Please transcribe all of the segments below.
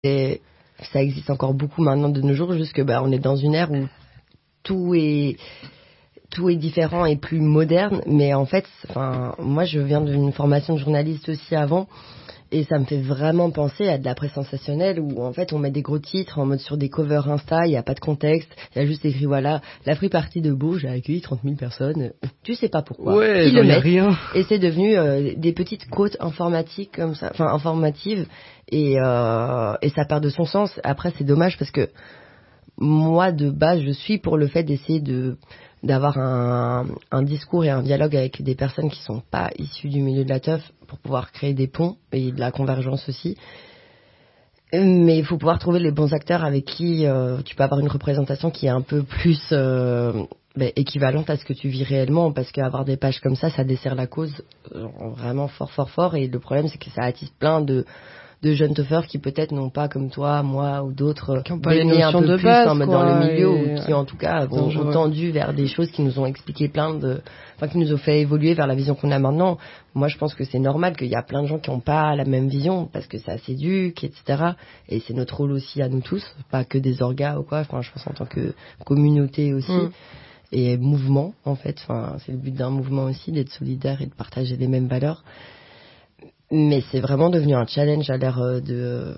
Et ça existe encore beaucoup maintenant de nos jours, juste que on est dans une ère où tout est différent et plus moderne, mais en fait, moi je viens d'une formation de journaliste aussi avant, et ça me fait vraiment penser à de la presse sensationnelle où en fait on met des gros titres en mode sur des covers Insta, il n'y a pas de contexte, il y a juste écrit voilà, la free party de Beau, j'ai accueilli 30 000 personnes, tu sais pas pourquoi, ouais, ils le mettent, rien. Et c'est devenu des petites quotes informatiques comme ça, informatives, et ça perd de son sens. Après c'est dommage parce que moi de base je suis pour le fait d'essayer d'avoir un discours et un dialogue avec des personnes qui sont pas issues du milieu de la teuf pour pouvoir créer des ponts et de la convergence aussi. Mais il faut pouvoir trouver les bons acteurs avec qui tu peux avoir une représentation qui est un peu plus équivalente à ce que tu vis réellement, parce qu'avoir des pages comme ça dessert la cause vraiment fort fort fort, et le problème c'est que ça attise plein de jeunes teufeurs qui peut-être n'ont pas comme toi, moi ou d'autres qui n'ont pas les notions de base dans le milieu, ou qui en tout cas ont tendu vers des choses qui nous ont expliqué qui nous ont fait évoluer vers la vision qu'on a maintenant. Moi je pense que c'est normal qu'il y a plein de gens qui n'ont pas la même vision parce que ça s'éduque, etc. Et c'est notre rôle aussi à nous tous, pas que des orgas ou quoi, je pense en tant que communauté aussi. Et mouvement en fait, c'est le but d'un mouvement aussi, d'être solidaire et de partager les mêmes valeurs. Mais c'est vraiment devenu un challenge à l'ère de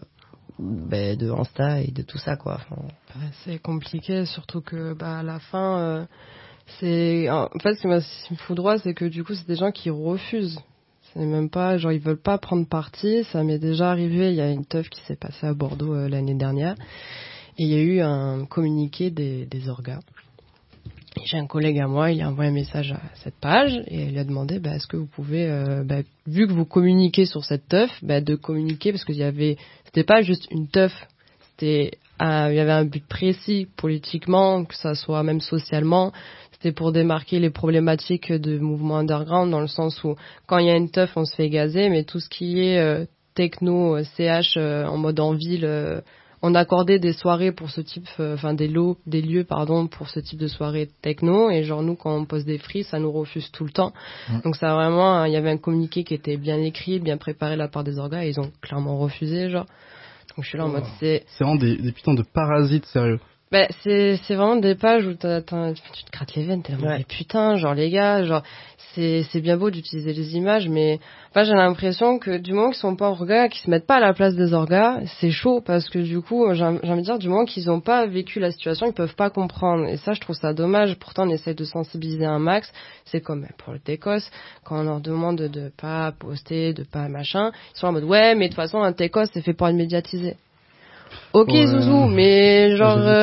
Insta et de tout ça, quoi. C'est compliqué, surtout que à la fin, en fait, ce qui me fout droit, c'est que du coup, c'est des gens qui refusent. C'est même pas, genre, ils veulent pas prendre parti. Ça m'est déjà arrivé. Il y a une teuf qui s'est passée à Bordeaux l'année dernière, et il y a eu un communiqué des orgas. J'ai un collègue à moi, il a envoyé un message à cette page et il lui a demandé est-ce que vous pouvez, vu que vous communiquez sur cette teuf, de communiquer, parce qu'il y avait, c'était pas juste une teuf, il y avait un but précis politiquement, que ça soit même socialement. C'était pour démarquer les problématiques de mouvement underground, dans le sens où quand il y a une teuf, on se fait gazer, mais tout ce qui est techno, CH en mode en ville, on accordait des soirées pour ce type, des lieux pour ce type de soirée techno, et genre nous quand on pose des free, ça nous refuse tout le temps. Donc ça vraiment, il y avait un communiqué qui était bien écrit, bien préparé de la part des orgas, et ils ont clairement refusé, genre. Donc je suis là en mode c'est vraiment des putains de parasites, sérieux. C'est vraiment des pages où tu te grattes les veines, t'es là, mais putain, genre les gars, genre c'est bien beau d'utiliser les images, mais j'ai l'impression que du moment qu'ils sont pas orgas, qu'ils se mettent pas à la place des orgas, c'est chaud, parce que du coup, j'ai envie de dire, du moment qu'ils ont pas vécu la situation, ils peuvent pas comprendre, et ça je trouve ça dommage. Pourtant on essaie de sensibiliser un max. C'est comme pour le Técos, quand on leur demande de pas poster, de pas machin, ils sont en mode ouais, mais de toute façon un Técos c'est fait pour être médiatisé. Ok, Zouzou, mais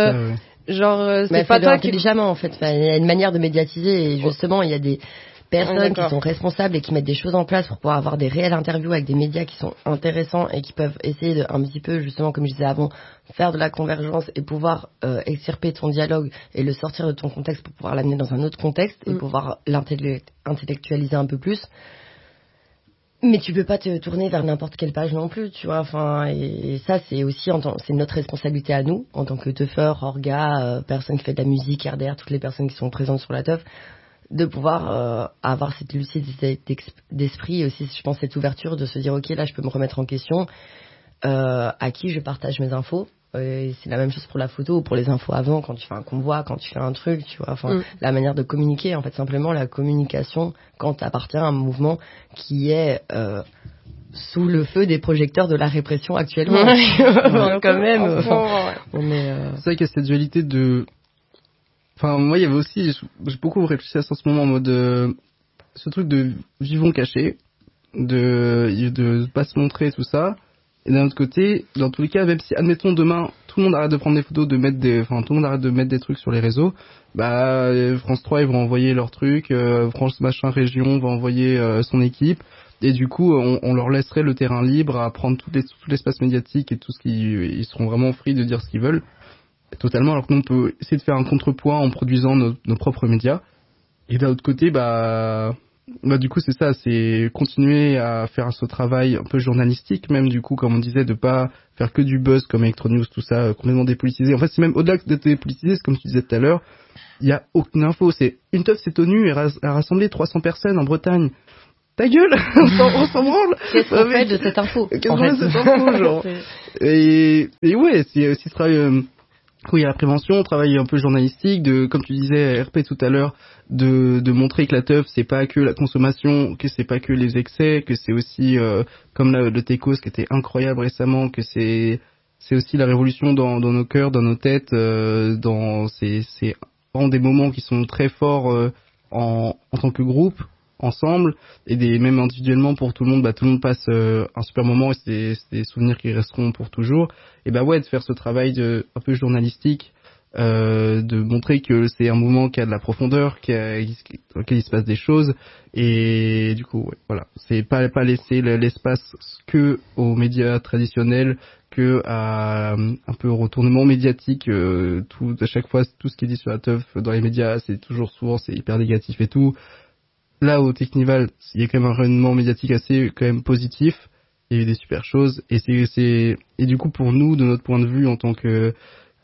c'est pas toi qui... intelligemment, en fait. Il y a une manière de médiatiser, et justement, il y a des personnes qui sont responsables et qui mettent des choses en place pour pouvoir avoir des réelles interviews avec des médias qui sont intéressants et qui peuvent essayer de, un petit peu, justement, comme je disais avant, faire de la convergence et pouvoir extirper ton dialogue et le sortir de ton contexte pour pouvoir l'amener dans un autre contexte et pouvoir l'intellectualiser un peu plus. Mais tu peux pas te tourner vers n'importe quelle page non plus, tu vois. Et ça, c'est aussi c'est notre responsabilité à nous, en tant que teufeur, orga, personne qui fait de la musique, RDR, toutes les personnes qui sont présentes sur la teuf, de pouvoir avoir cette lucidité d'esprit et aussi, je pense, cette ouverture de se dire, ok, là, je peux me remettre en question, à qui je partage mes infos. C'est la même chose pour la photo ou pour les infos avant, quand tu fais un convoi, quand tu fais un truc, tu vois. La manière de communiquer, en fait, simplement la communication quand t'appartiens à un mouvement qui est sous le feu des projecteurs de la répression actuellement. Quand même. C'est vrai qu'il y a cette dualité de... moi, il y avait aussi... J'ai beaucoup réfléchi à ça en ce moment, en mode... ce truc de vivons cachés, de pas se montrer, tout ça. Et d'un autre côté, dans tous les cas, même si, admettons, demain, tout le monde arrête de prendre des photos, tout le monde arrête de mettre des trucs sur les réseaux, France 3, ils vont envoyer leurs trucs, France machin région va envoyer son équipe, et du coup, on leur laisserait le terrain libre à prendre tout l'espace médiatique et tout ce ils seront vraiment free de dire ce qu'ils veulent, totalement, alors que nous, on peut essayer de faire un contrepoids en produisant nos propres médias. Et d'un autre côté, du coup, c'est ça, c'est continuer à faire ce travail un peu journalistique, même du coup, comme on disait, de pas faire que du buzz comme Electronews, tout ça, complètement dépolitisé. En fait, c'est même au-delà d'être dépolitisé, c'est comme tu disais tout à l'heure, il y a aucune info. C'est une teuf s'est tenue et a rassemblé 300 personnes en Bretagne. ta gueule, on s'en branle. Qu'est-ce qu'on fait de cette info? Qu'est-ce qu'on fait de cette info, genre? Et ouais, c'est aussi ce travail, oui, la prévention, travail un peu journalistique, comme tu disais, RP tout à l'heure, de montrer que la teuf, c'est pas que la consommation, que c'est pas que les excès, que c'est aussi, comme le Tecos qui était incroyable récemment, que c'est aussi la révolution dans nos cœurs, dans nos têtes, c'est vraiment des moments qui sont très forts, en tant que groupe, ensemble, et même individuellement pour tout le monde, tout le monde passe un super moment, et c'est des souvenirs qui resteront pour toujours. Et ouais, de faire ce travail un peu journalistique, de montrer que c'est un mouvement qui a de la profondeur, dans lequel il se passe des choses, et du coup, ouais, voilà, c'est pas laisser l'espace que aux médias traditionnels, que à un peu au retournement médiatique, à chaque fois tout ce qui est dit sur la teuf dans les médias, souvent c'est hyper négatif et tout. Là, au Technival, il y a quand même un rayonnement médiatique assez quand même positif. Il y a eu des super choses. Et du coup, pour nous, de notre point de vue, en tant que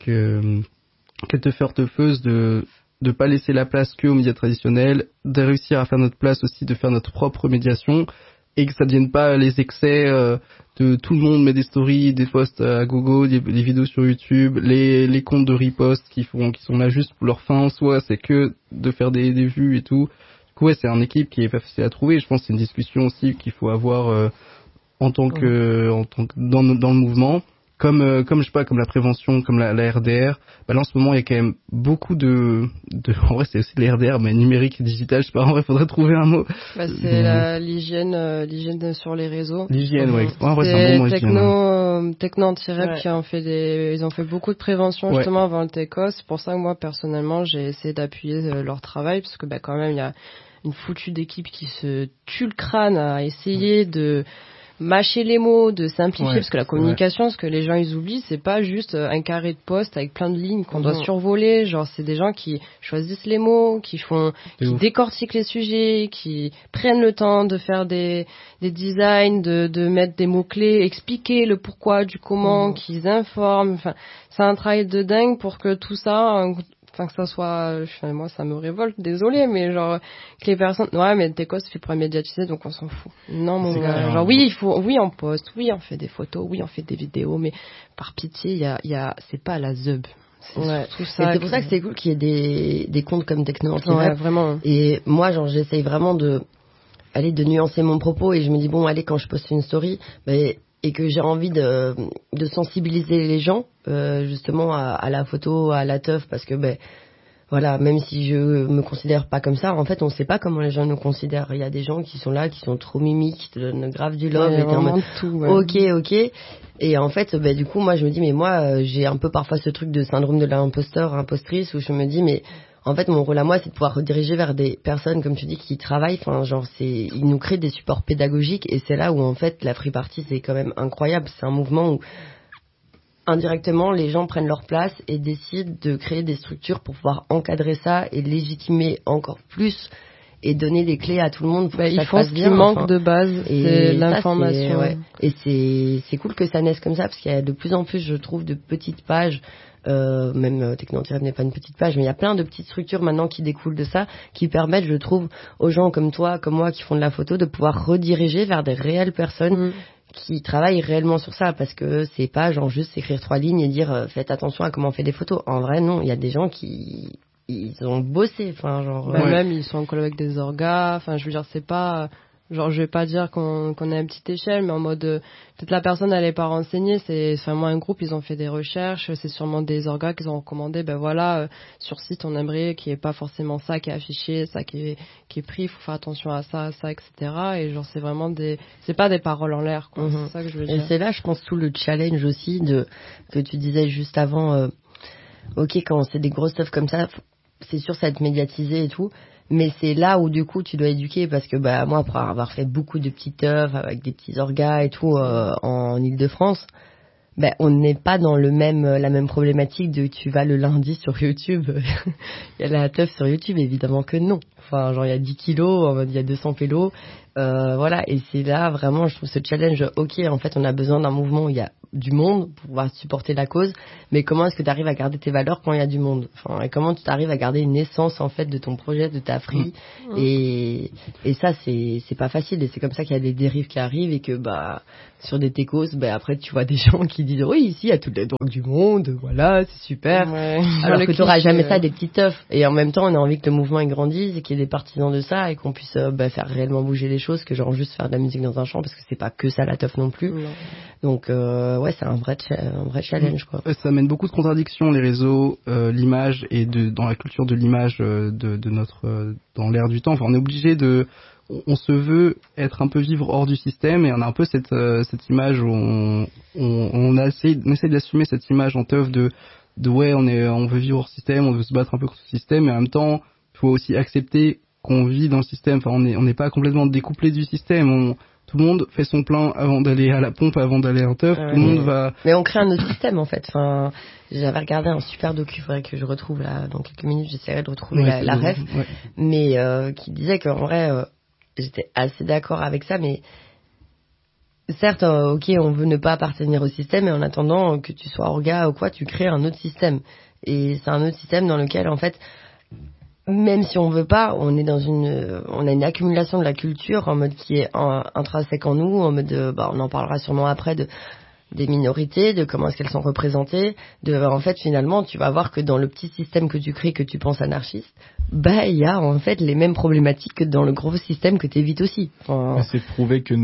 teufeuse, de pas laisser la place que aux médias traditionnels, de réussir à faire notre place aussi, de faire notre propre médiation, et que ça devienne pas les excès de tout le monde met des stories, des posts à gogo, des vidéos sur YouTube, les comptes de riposte qui sont là juste pour leur fin en soi, c'est que de faire des vues et tout. Ouais, c'est une équipe qui est pas facile à trouver. Je pense que c'est une discussion aussi qu'il faut avoir en tant que dans le mouvement, comme je sais pas, comme la prévention, comme la RDR. Là en ce moment il y a quand même beaucoup de en vrai c'est aussi les RDR mais numérique et digital. Je sais pas, en vrai faudrait trouver un mot. C'est l'hygiène sur les réseaux. L'hygiène, ouais. En vrai c'est un bon mot. Techno anti-rep qui ils ont fait beaucoup de prévention justement avant le Tecos. C'est pour ça que moi personnellement j'ai essayé d'appuyer leur travail parce que quand même il y a une foutue d'équipe qui se tue le crâne à essayer de mâcher les mots, de simplifier, parce que la communication, ce que les gens ils oublient, c'est pas juste un carré de poste avec plein de lignes qu'on doit survoler. Genre, c'est des gens qui choisissent les mots, qui décortiquent les sujets, qui prennent le temps de faire des designs, de mettre des mots clés, expliquer le pourquoi du comment, qu'ils informent. Enfin, c'est un travail de dingue pour que tout ça, que ça soit, moi ça me révolte, désolé, mais genre que les personnes, mais Tecos fait pour médiatiser, donc on s'en fout. Non, mon gars, genre oui on poste, oui on fait des photos, oui on fait des vidéos, mais par pitié, il y a c'est pas la zeub. C'est c'est pour ça que c'est cool qu'il y ait des comptes comme Techno Anti-Rep. Ouais, vraiment. Et moi, genre, j'essaye vraiment de nuancer mon propos, et je me dis bon, allez, quand je poste une story, et que j'ai envie de sensibiliser les gens justement à la photo, à la teuf, parce que voilà, même si je me considère pas comme ça, en fait on sait pas comment les gens nous considèrent. Il y a des gens qui sont là, qui sont trop mimiques, qui te donnent grave du love, et t'es en mode tout, ok, et en fait du coup moi je me dis mais moi j'ai un peu parfois ce truc de syndrome de impostrice, où je me dis mais en fait, mon rôle à moi, c'est de pouvoir rediriger vers des personnes, comme tu dis, qui travaillent. Enfin, genre, ils nous créent des supports pédagogiques, et c'est là où, en fait, la Free Party, c'est quand même incroyable. C'est un mouvement où, indirectement, les gens prennent leur place et décident de créer des structures pour pouvoir encadrer ça et légitimer encore plus et donner des clés à tout le monde pour que ça se passe bien. Il manque de base, c'est l'information. Et c'est cool que ça naisse comme ça, parce qu'il y a de plus en plus, je trouve, de petites pages. Même Techno Anti-Rep n'est pas une petite page, mais il y a plein de petites structures maintenant qui découlent de ça, qui permettent, je trouve, aux gens comme toi, comme moi, qui font de la photo, de pouvoir rediriger vers des réelles personnes qui travaillent réellement sur ça, parce que c'est pas genre juste écrire 3 lignes et dire faites attention à comment on fait des photos. En vrai, non, il y a des gens qui ont bossé, enfin genre même ils sont en colo avec des orgas, enfin je veux dire c'est pas genre je vais pas dire qu'on est à une petite échelle, mais en mode peut-être la personne elle est pas renseignée, c'est vraiment un groupe, ils ont fait des recherches, c'est sûrement des orgas qu'ils ont recommandé, sur site on aimerait qu'il y ait pas forcément ça qui est affiché, ça qui est pris, il faut faire attention à ça, etc. Et genre c'est vraiment c'est pas des paroles en l'air, quoi. C'est ça que je veux dire. Et c'est là je pense tout le challenge aussi que tu disais juste avant, ok, quand c'est des grosses stuff comme ça, c'est sûr ça va être médiatisé et tout, mais c'est là où du coup tu dois éduquer, parce que moi après avoir fait beaucoup de petites œuvres avec des petits orgas et tout en Île-de-France, on n'est pas dans la même problématique de tu vas le lundi sur YouTube, il y a la teuf sur YouTube, évidemment que non. Enfin genre il y a 10 kilos, il y a 200 pélos, voilà, et c'est là vraiment je trouve ce challenge, ok, en fait on a besoin d'un mouvement où il y a du monde pour pouvoir supporter la cause, mais comment est-ce que tu arrives à garder tes valeurs quand il y a du monde, enfin, et comment tu arrives à garder une essence en fait de ton projet, de ta free, et ça c'est pas facile, et c'est comme ça qu'il y a des dérives qui arrivent, et que bah sur des techos, bah après tu vois des gens qui disent oui, ici il y a toutes les drogues du monde, voilà, c'est super, alors que tu n'auras jamais ça des petites teufs, et en même temps on a envie que le mouvement il grandisse et qu'il y ait des partisans de ça, et qu'on puisse faire réellement bouger les choses, que genre juste faire de la musique dans un champ, parce que c'est pas que ça la teuf non plus. Donc ouais, c'est un vrai challenge quoi. Ça amène beaucoup de contradictions, les réseaux, l'image, et dans la culture de l'image de notre dans l'ère du temps. Enfin, on est obligé on se veut être un peu vivre hors du système, et on a un peu cette image où on essaie d'assumer cette image en teuf de ouais, on veut vivre hors système, on veut se battre un peu contre le système, mais en même temps il faut aussi accepter qu'on vit dans le système. Enfin, on n'est pas complètement découplé du système. Tout le monde fait son plein avant d'aller à la pompe, avant d'aller en teuf. Tout le monde va. Mais on crée un autre système en fait. Enfin, j'avais regardé un super docu, faudrait que je retrouve là dans quelques minutes. J'essaierai de retrouver la ref, mais qui disait qu'en vrai, j'étais assez d'accord avec ça. Mais certes, ok, on veut ne pas appartenir au système, mais en attendant que tu sois orga ou quoi, tu crées un autre système. Et c'est un autre système dans lequel en fait, même si on veut pas, on a une accumulation de la culture en mode qui est intrinsèque en nous, en mode on en parlera sûrement après des minorités, de comment est-ce qu'elles sont représentées, en fait finalement tu vas voir que dans le petit système que tu crées, que tu penses anarchiste, il y a en fait les mêmes problématiques que dans le gros système que tu évites aussi. Enfin... C'est prouvé que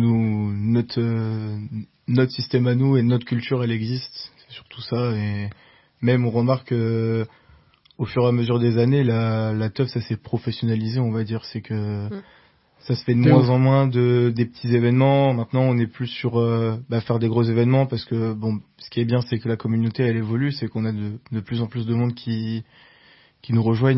notre système à nous et notre culture elle existe, c'est surtout ça, et même on remarque au fur et à mesure des années, la teuf, ça s'est professionnalisé, on va dire. C'est que ça se fait de moins en moins des petits événements. Maintenant, on est plus sur faire des gros événements, parce que bon, ce qui est bien, c'est que la communauté, elle évolue, c'est qu'on a de plus en plus de monde qui nous rejoignent,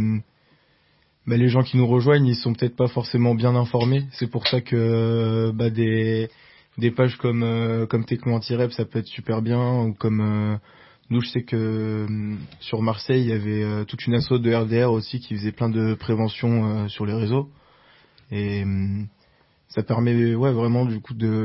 mais les gens qui nous rejoignent, ils sont peut-être pas forcément bien informés. C'est pour ça que des pages comme Techno Anti-Rap, ça peut être super bien, ou comme nous, je sais que sur Marseille, il y avait toute une asso de RDR aussi qui faisait plein de prévention sur les réseaux. Et ça permet vraiment du coup de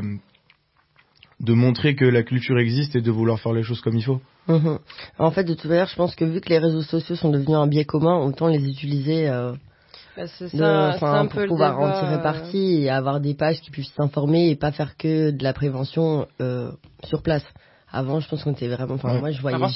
montrer que la culture existe et de vouloir faire les choses comme il faut. En fait, de toute manière, je pense que vu que les réseaux sociaux sont devenus un biais commun, autant les utiliser c'est un pour pouvoir en tirer parti et avoir des pages qui puissent s'informer et pas faire que de la prévention sur place. Avant, je pense qu'on était vraiment, moi, je voyais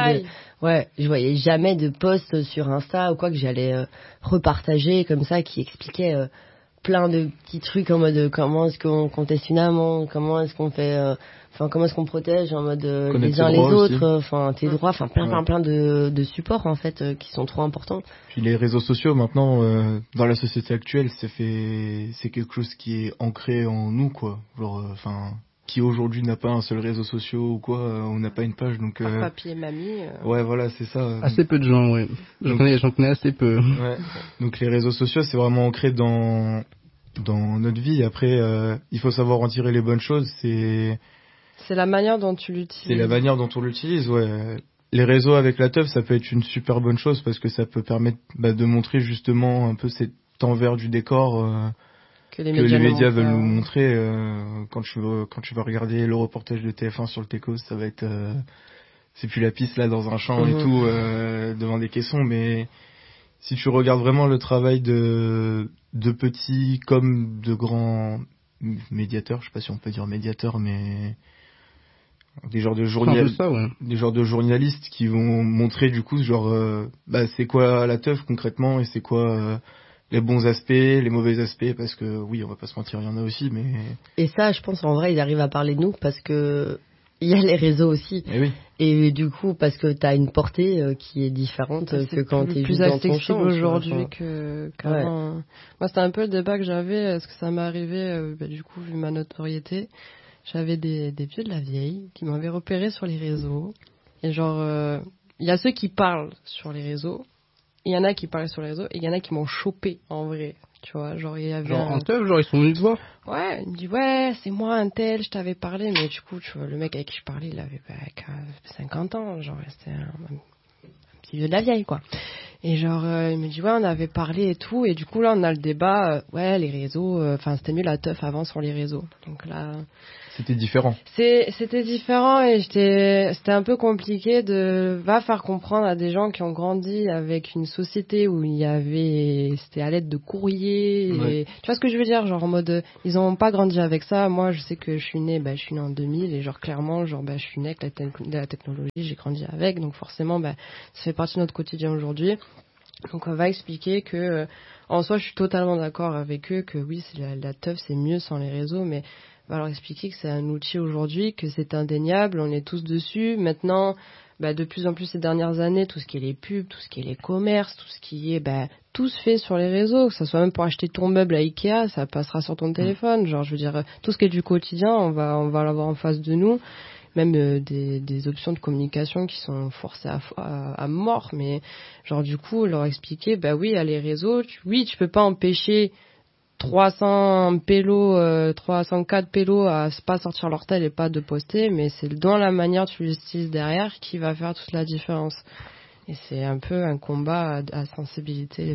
jamais de posts sur Insta ou quoi que j'allais repartager comme ça, qui expliquait plein de petits trucs en mode comment est-ce qu'on conteste une amende, comment est-ce qu'on fait, comment est-ce qu'on protège en mode les uns les autres, tes droits, plein de supports en fait qui sont trop importants. Puis les réseaux sociaux maintenant, dans la société actuelle, c'est quelque chose qui est ancré en nous, quoi. Genre, qui aujourd'hui n'a pas un seul réseau social ou quoi, on n'a pas une page, donc papier mamie. Ouais, voilà, c'est ça. Assez peu de gens, ouais. J'en connais assez peu. Ouais. Donc les réseaux sociaux, c'est vraiment ancré dans notre vie. Après, il faut savoir en tirer les bonnes choses. C'est la manière dont tu l'utilises. C'est la manière dont on l'utilise, ouais. Les réseaux avec la teuf, ça peut être une super bonne chose, parce que ça peut permettre de montrer justement un peu cet envers du décor que les médias veulent nous montrer. Quand tu vas regarder le reportage de TF1 sur le Técos, ça va être c'est plus la piste là dans un champ et tout devant des caissons, mais si tu regardes vraiment le travail de petits comme de grands médiateurs, je sais pas si on peut dire médiateurs, mais des genres de journalistes qui vont montrer du coup c'est quoi la teuf concrètement, et c'est quoi les bons aspects, les mauvais aspects, parce que oui, on va pas se mentir, il y en a aussi, mais... Et ça, je pense, en vrai, ils arrivent à parler de nous, parce que il y a les réseaux aussi. Et oui. Et du coup, parce que t'as une portée qui est différente que quand t'es juste dans ton champ. aujourd'hui qu'avant. Ouais. Moi, c'était un peu le débat que j'avais, est-ce que ça m'est arrivé, du coup, vu ma notoriété, j'avais des vieux de la vieille qui m'avaient repéré sur les réseaux. Et genre, il y a ceux qui parlent sur les réseaux, il y en a qui parlaient sur les réseaux, et il y en a qui m'ont chopé en vrai. Tu vois, genre il y avait un teuf, ils sont venus te voir. Ouais, il me dit c'est moi un tel, je t'avais parlé, mais du coup tu vois, le mec avec qui je parlais, il avait 50 ans, genre c'était un petit vieux de la vieille quoi. Et genre il me dit on avait parlé et tout, et du coup là on a le débat les réseaux, c'était mieux la teuf avant sur les réseaux. Donc là C'était différent. C'était différent et c'était un peu compliqué va faire comprendre à des gens qui ont grandi avec une société où c'était à l'aide de courrier. Ouais. Et, tu vois ce que je veux dire? Genre en mode, ils ont pas grandi avec ça. Moi, je sais que je suis née en 2000 et genre clairement, je suis née avec la technologie, j'ai grandi avec. Donc forcément, ça fait partie de notre quotidien aujourd'hui. Donc on va expliquer que, en soi, je suis totalement d'accord avec eux que oui, la teuf, c'est mieux sans les réseaux, mais on va leur expliquer que c'est un outil aujourd'hui, que c'est indéniable, on est tous dessus. Maintenant, de plus en plus ces dernières années, tout ce qui est les pubs, tout ce qui est les commerces, tout ce qui est, tout se fait sur les réseaux, que ça soit même pour acheter ton meuble à Ikea, ça passera sur ton téléphone. Genre, je veux dire, tout ce qui est du quotidien, on va l'avoir en face de nous. Même des options de communication qui sont forcées à mort, mais genre du coup leur expliquer oui, il y a les réseaux, tu peux pas empêcher 304 pélos à pas sortir leur tel et pas de poster, mais c'est dans la manière dont tu l'utilises derrière qui va faire toute la différence. Et c'est un peu un combat à sensibiliser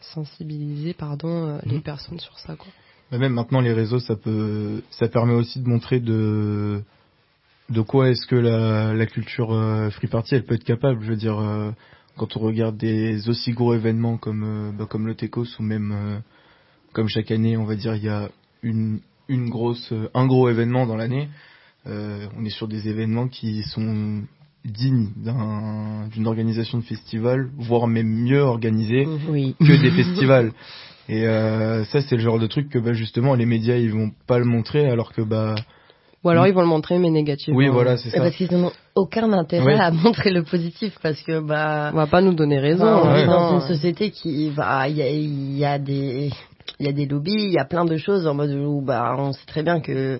les personnes sur ça, quoi. Mais même maintenant les réseaux ça permet aussi de montrer de quoi est-ce que la culture free party elle peut être capable. Je veux dire, quand on regarde des aussi gros événements comme le Tecos ou même comme chaque année, on va dire, il y a un gros événement dans l'année. On est sur des événements qui sont dignes d'une organisation de festival, voire même mieux organisés que des festivals. Et ça, c'est le genre de truc que justement les médias ils vont pas le montrer, alors que ou alors ils vont le montrer mais négativement. Oui, voilà, c'est ça. Parce qu'ils n'ont aucun intérêt à montrer le positif, parce que on va pas nous donner raison. On est dans une société qui il y a des lobbies, il y a plein de choses en mode où on sait très bien que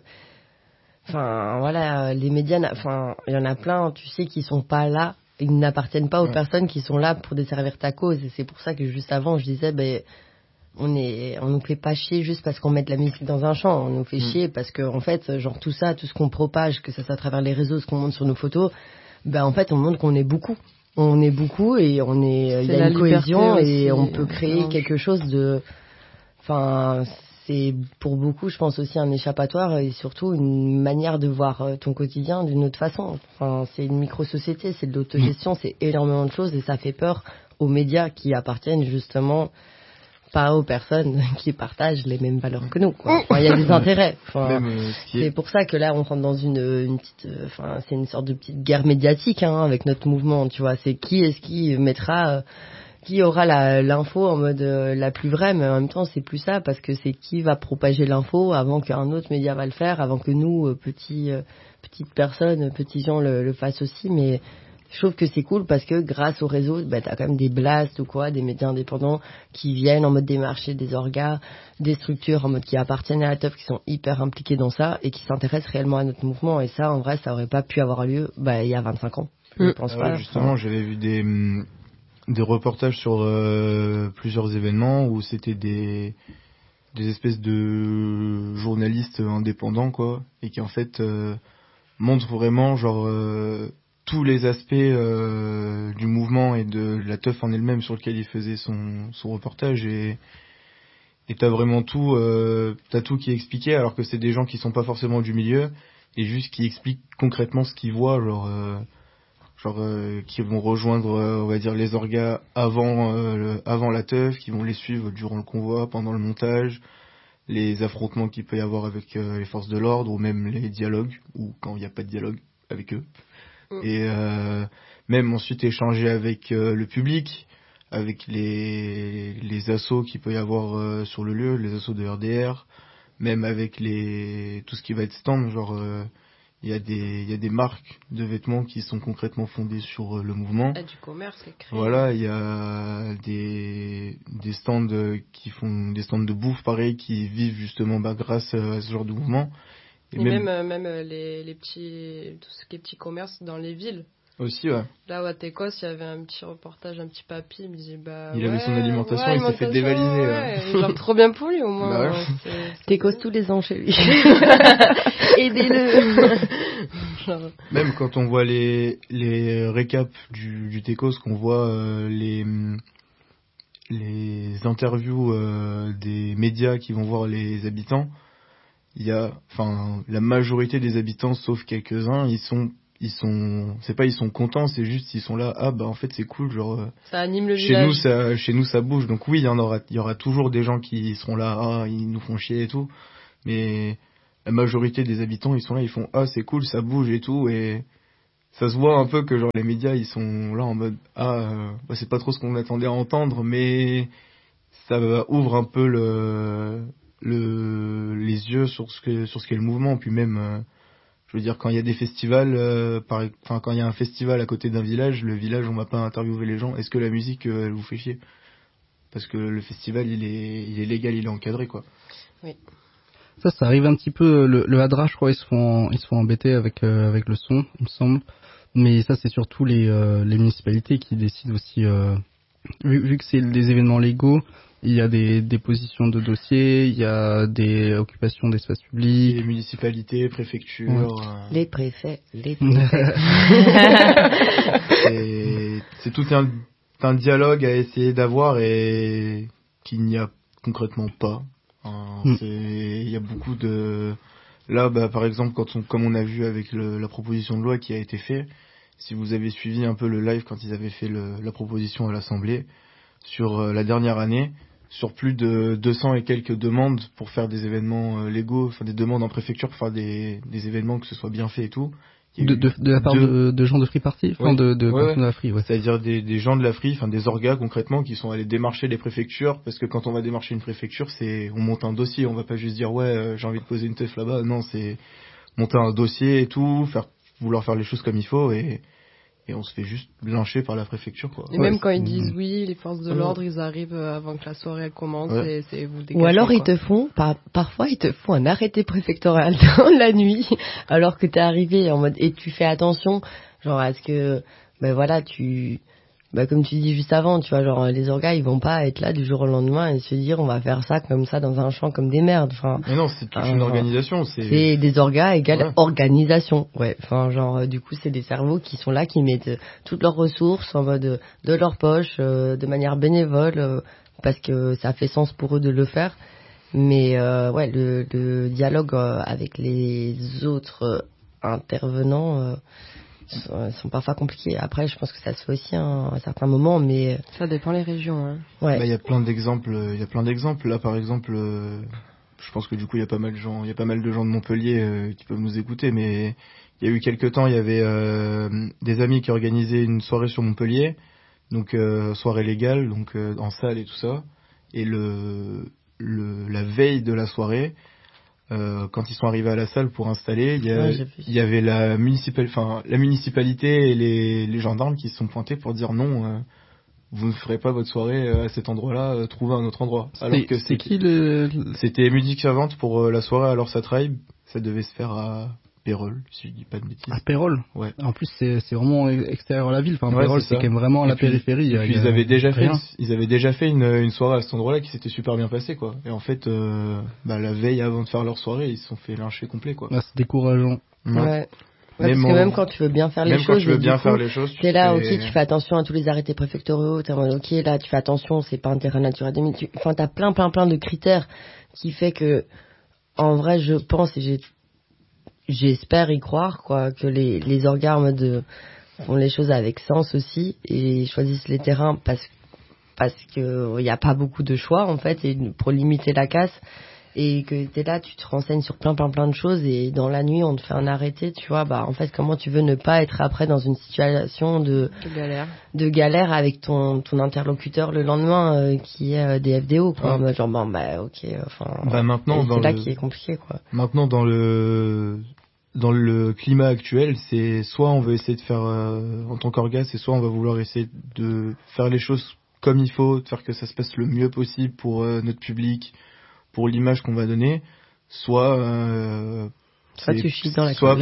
les médias, il y en a plein, tu sais, qui sont pas là, ils n'appartiennent pas aux personnes qui sont là pour desservir ta cause. Et c'est pour ça que juste avant je disais on nous fait pas chier juste parce qu'on met de la musique dans un champ, on nous fait chier parce que en fait, genre tout ce qu'on propage, que ça soit à travers les réseaux, ce qu'on montre sur nos photos, en fait on montre qu'on est beaucoup. On est beaucoup et il y a une cohésion et on peut créer quelque chose de c'est pour beaucoup, je pense, aussi un échappatoire et surtout une manière de voir ton quotidien d'une autre façon. C'est une micro-société, c'est de l'autogestion, c'est énormément de choses et ça fait peur aux médias qui appartiennent justement pas aux personnes qui partagent les mêmes valeurs que nous, quoi. Il y a des intérêts. C'est pour ça que là, on rentre dans une petite, c'est une sorte de petite guerre médiatique, avec notre mouvement, tu vois. C'est qui est-ce qui mettra, qui aura l'info en mode la plus vraie, mais en même temps, c'est plus ça, parce que c'est qui va propager l'info avant qu'un autre média va le faire, avant que nous, petites personnes, petits gens le fassent aussi, mais je trouve que c'est cool parce que grâce au réseau, t'as quand même des blasts ou quoi, des médias indépendants qui viennent en mode des marchés, des orgas, des structures en mode qui appartiennent à la teuf, qui sont hyper impliquées dans ça et qui s'intéressent réellement à notre mouvement. Et ça, en vrai, ça aurait pas pu avoir lieu il y a 25 ans. Je pense pas. Justement, j'avais vu des reportages sur plusieurs événements où c'était des espèces de journalistes indépendants, quoi, et qui en fait montrent vraiment genre tous les aspects du mouvement et de la teuf en elle-même sur lequel il faisait son reportage, et t'as vraiment tout qui est expliqué, alors que c'est des gens qui sont pas forcément du milieu et juste qui expliquent concrètement ce qu'ils voient, qui vont rejoindre on va dire les orgas avant la teuf, qui vont les suivre durant le convoi, pendant le montage, les affrontements qu'il peut y avoir avec les forces de l'ordre, ou même les dialogues, ou quand il n'y a pas de dialogue avec eux. Et même ensuite échanger avec le public, avec les assos qu'il peut y avoir sur le lieu, les assos de RDR, même avec tout ce qui va être stand, il y a des marques de vêtements qui sont concrètement fondées sur le mouvement. Et du commerce qui est créé. Voilà, il y a des stands qui font des stands de bouffe pareil, qui vivent justement grâce à ce genre de mouvement. Et même les petits, tout ce qui est petits commerces dans les villes. Aussi, ouais. Là, à Tecos, il y avait un petit reportage, un petit papy, il me disait, il avait son alimentation, il s'est fait dévaliser. Ouais. Genre, trop bien pour lui, au moins. Tecos tous les ans chez lui. Aidez-le. Même quand on voit les récaps du Tecos, qu'on voit les interviews des médias qui vont voir les habitants, il y a, enfin, la majorité des habitants, sauf quelques-uns, ils sont, c'est pas ils sont contents, c'est juste ils sont là, ah bah en fait c'est cool, genre ça anime le village. Chez nous ça bouge, donc oui il y aura toujours des gens qui seront là, ah ils nous font chier et tout, mais la majorité des habitants ils sont là, ils font ah c'est cool, ça bouge et tout, et ça se voit un peu que genre les médias ils sont là en mode bah, c'est pas trop ce qu'on attendait à entendre, mais ça ouvre un peu les yeux sur ce qu'est le mouvement, puis même je veux dire, quand il y a des festivals, quand il y a un festival à côté d'un village, le village, on va pas interviewer les gens. Est-ce que la musique, elle vous fait chier? Parce que le festival, il est légal, il est encadré, quoi. Oui. Ça arrive un petit peu. Le Hadra, je crois, ils se font embêter avec le son, il me semble. Mais ça, c'est surtout les municipalités qui décident aussi. Vu que c'est des événements légaux, il y a des dépositions de dossiers, il y a des occupations d'espaces publics. Les municipalités, préfectures. Ouais. Les préfets. C'est tout un dialogue à essayer d'avoir et qu'il n'y a concrètement pas. Il y a beaucoup de... Là, bah, par exemple, comme on a vu avec la proposition de loi qui a été faite, si vous avez suivi un peu le live quand ils avaient fait la proposition à l'Assemblée, sur la dernière année, sur plus de 200 et quelques demandes pour faire des événements légaux, enfin des demandes en préfecture pour faire des événements que ce soit bien fait et tout. De la part de gens de Free Party, enfin de la Free, ouais. C'est-à-dire des gens de la Free, enfin des orgas concrètement qui sont allés démarcher les préfectures, parce que quand on va démarcher une préfecture, on monte un dossier, on va pas juste dire j'ai envie de poser une teuf là-bas, non, c'est monter un dossier et tout, vouloir faire les choses comme il faut et on se fait juste lyncher par la préfecture, quoi. Et même quand ils disent oui, les forces de l'ordre, ils arrivent avant que la soirée elle commence et c'est vous dégagez. Ou alors parfois ils te font un arrêté préfectoral dans la nuit, alors que t'es arrivé en mode, et tu fais attention, genre à ce que, ben voilà, comme tu dis juste avant, tu vois, genre les orgas ils vont pas être là du jour au lendemain et se dire on va faire ça comme ça dans un champ comme des merdes. Enfin, mais non, c'est toute une organisation. C'est des orgas égale organisation. Ouais. Enfin, genre du coup c'est des cerveaux qui sont là, qui mettent toutes leurs ressources en mode de leur poche, de manière bénévole, parce que ça fait sens pour eux de le faire. Mais le dialogue avec les autres intervenants. Sont parfois compliqués. Après, je pense que ça se fait aussi à un certain moment, mais ça dépend les régions. Hein. Ouais. Bah, il y a plein d'exemples. Là, par exemple, je pense que du coup, il y a pas mal de gens de Montpellier qui peuvent nous écouter. Mais il y a eu quelques temps, il y avait des amis qui organisaient une soirée sur Montpellier, donc soirée légale, donc en salle et tout ça. Et la veille de la soirée. Quand ils sont arrivés à la salle pour installer, il y avait la municipalité et les gendarmes qui se sont pointés pour dire non, vous ne ferez pas votre soirée à cet endroit-là, trouvez un autre endroit. Alors que c'était Musique Savante pour la soirée à l'Orsa Tribe, ça devait se faire à Pérols, si je dis pas de bêtises. À Pérols. Ouais. En plus c'est vraiment extérieur à la ville. Enfin Pérols c'est quand même vraiment à la périphérie. Et puis ils avaient déjà fait une soirée à cet endroit-là qui s'était super bien passée, quoi. Et en fait la veille avant de faire leur soirée, ils se sont fait lyncher complet, quoi. C'est décourageant. Ouais. Parce que même quand tu veux bien faire les choses, t'es là, ok, tu fais attention à tous les arrêtés préfectoraux, t'es en mode, ok, là, tu fais attention, c'est pas un terrain naturel 2000, enfin, t'as plein de critères qui fait que, en vrai, je pense, et j'espère y croire, quoi, que les organes font les choses avec sens aussi, et choisissent les terrains parce que y a pas beaucoup de choix, en fait, et pour limiter la casse. Et que t'es là, tu te renseignes sur plein de choses, et dans la nuit on te fait un arrêté, tu vois, bah en fait comment tu veux ne pas être après dans une situation de galère avec ton interlocuteur le lendemain qui est des FDO, quoi. Ouais. Genre ok, enfin maintenant c'est là qui est compliqué, quoi. Maintenant dans le climat actuel, c'est soit on veut essayer de faire en tant qu'orga, c'est soit on va vouloir essayer de faire les choses comme il faut, de faire que ça se passe le mieux possible pour notre public, pour l'image qu'on va donner, soit tu chies dans la soit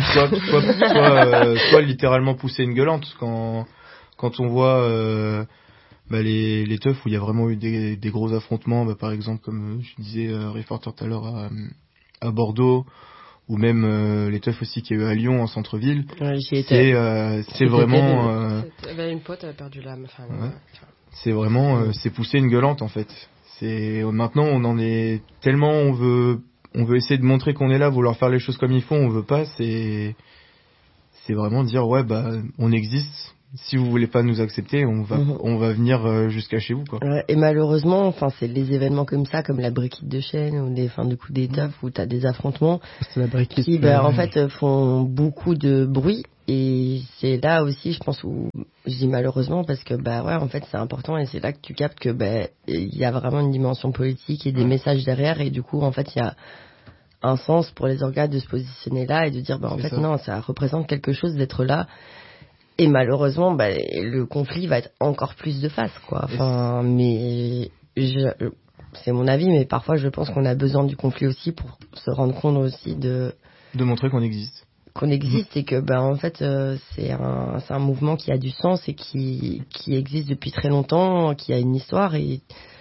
littéralement pousser une gueulante quand on voit les teufs où il y a vraiment eu des gros affrontements, par exemple comme je disais Reporter tout à l'heure à Bordeaux, ou même les teufs aussi qu'il y a eu à Lyon en centre-ville. Ouais, c'est vraiment une pote a perdu l'âme. C'est vraiment c'est pousser une gueulante, en fait. Maintenant on en est tellement, on veut on veut essayer de montrer qu'on est là, vouloir faire les choses comme il faut, on veut pas, c'est vraiment dire ouais bah on existe. Si vous voulez pas nous accepter, on va venir jusqu'à chez vous, quoi. Et malheureusement, enfin, c'est les événements comme ça, comme la briquette de chaîne ou des teufs où t'as des affrontements qui, en fait, font beaucoup de bruit. Et c'est là aussi, je pense, où je dis malheureusement parce que en fait, c'est important et c'est là que tu captes que il y a vraiment une dimension politique et des messages derrière et du coup, en fait, il y a un sens pour les organes de se positionner là et de dire en fait ça. Non, ça représente quelque chose d'être là. Et malheureusement, le conflit va être encore plus de face, quoi. Enfin, mais c'est mon avis, mais parfois je pense qu'on a besoin du conflit aussi pour se rendre compte aussi de montrer qu'on existe. Et que en fait c'est un mouvement qui a du sens et qui existe depuis très longtemps, qui a une histoire et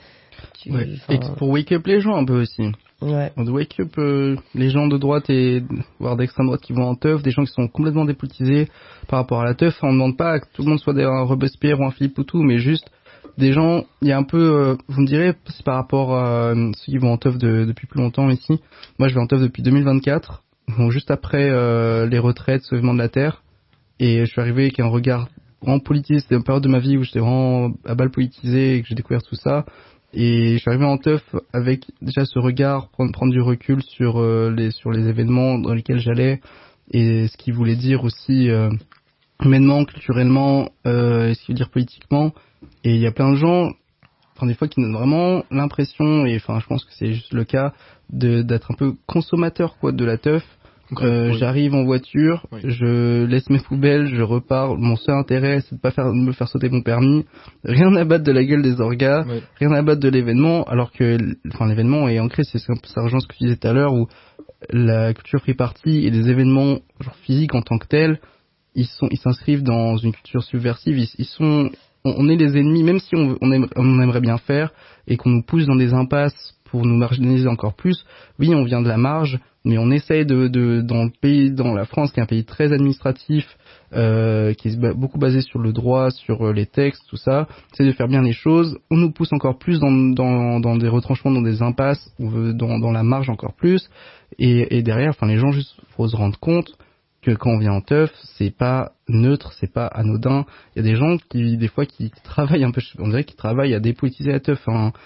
pour wake up les gens un peu aussi. Ouais. On doit wake up les gens de droite et voire d'extrême droite qui vont en teuf, des gens qui sont complètement dépolitisés par rapport à la teuf. On ne demande pas que tout le monde soit un Robespierre ou un Philippe Poutou, mais juste des gens, il y a un peu, vous me direz, c'est par rapport à ceux qui vont en teuf depuis plus longtemps ici. Moi je vais en teuf depuis 2024, donc juste après les retraites, Sauvement de la Terre, et je suis arrivé avec un regard vraiment politisé. C'était une période de ma vie où j'étais vraiment à balle politisé et que j'ai découvert tout ça. Et je suis arrivé en teuf avec déjà ce regard, prendre du recul sur les événements dans lesquels j'allais et ce qu'ils voulaient dire aussi humainement, culturellement, et ce qu'ils veulent dire politiquement. Et il y a plein de gens, des fois qui donnent vraiment l'impression, et je pense que c'est juste le cas, d'être un peu consommateur de la teuf. J'arrive en voiture, je laisse mes poubelles, je repars. Mon seul intérêt, c'est de pas me faire sauter mon permis. Rien à battre de la gueule des orgas, rien à battre de l'événement. Alors que, l'événement est ancré, ça rejoint ce que tu disais tout à l'heure, où la culture free party et les événements genre physiques en tant que tels, ils s'inscrivent dans une culture subversive. On est les ennemis, même si on aimerait bien faire et qu'on nous pousse dans des impasses pour nous marginaliser encore plus. Oui, on vient de la marge, mais on essaye dans le pays, dans la France, qui est un pays très administratif, qui est beaucoup basé sur le droit, sur les textes, tout ça. On essaie de faire bien les choses. On nous pousse encore plus dans des retranchements, dans des impasses. On veut dans la marge encore plus. Et derrière, les gens, juste, faut se rendre compte que quand on vient en teuf, c'est pas neutre, c'est pas anodin. Il y a des gens des fois, qui travaillent un peu, on dirait qu'ils travaillent à dépolitiser la teuf,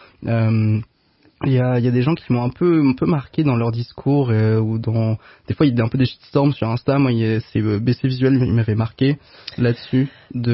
il y a des gens qui m'ont un peu marqué dans leur discours ou des fois il y a un peu des shitstorms sur Insta. Moi c'est BC Visuel, il m'avait marqué là-dessus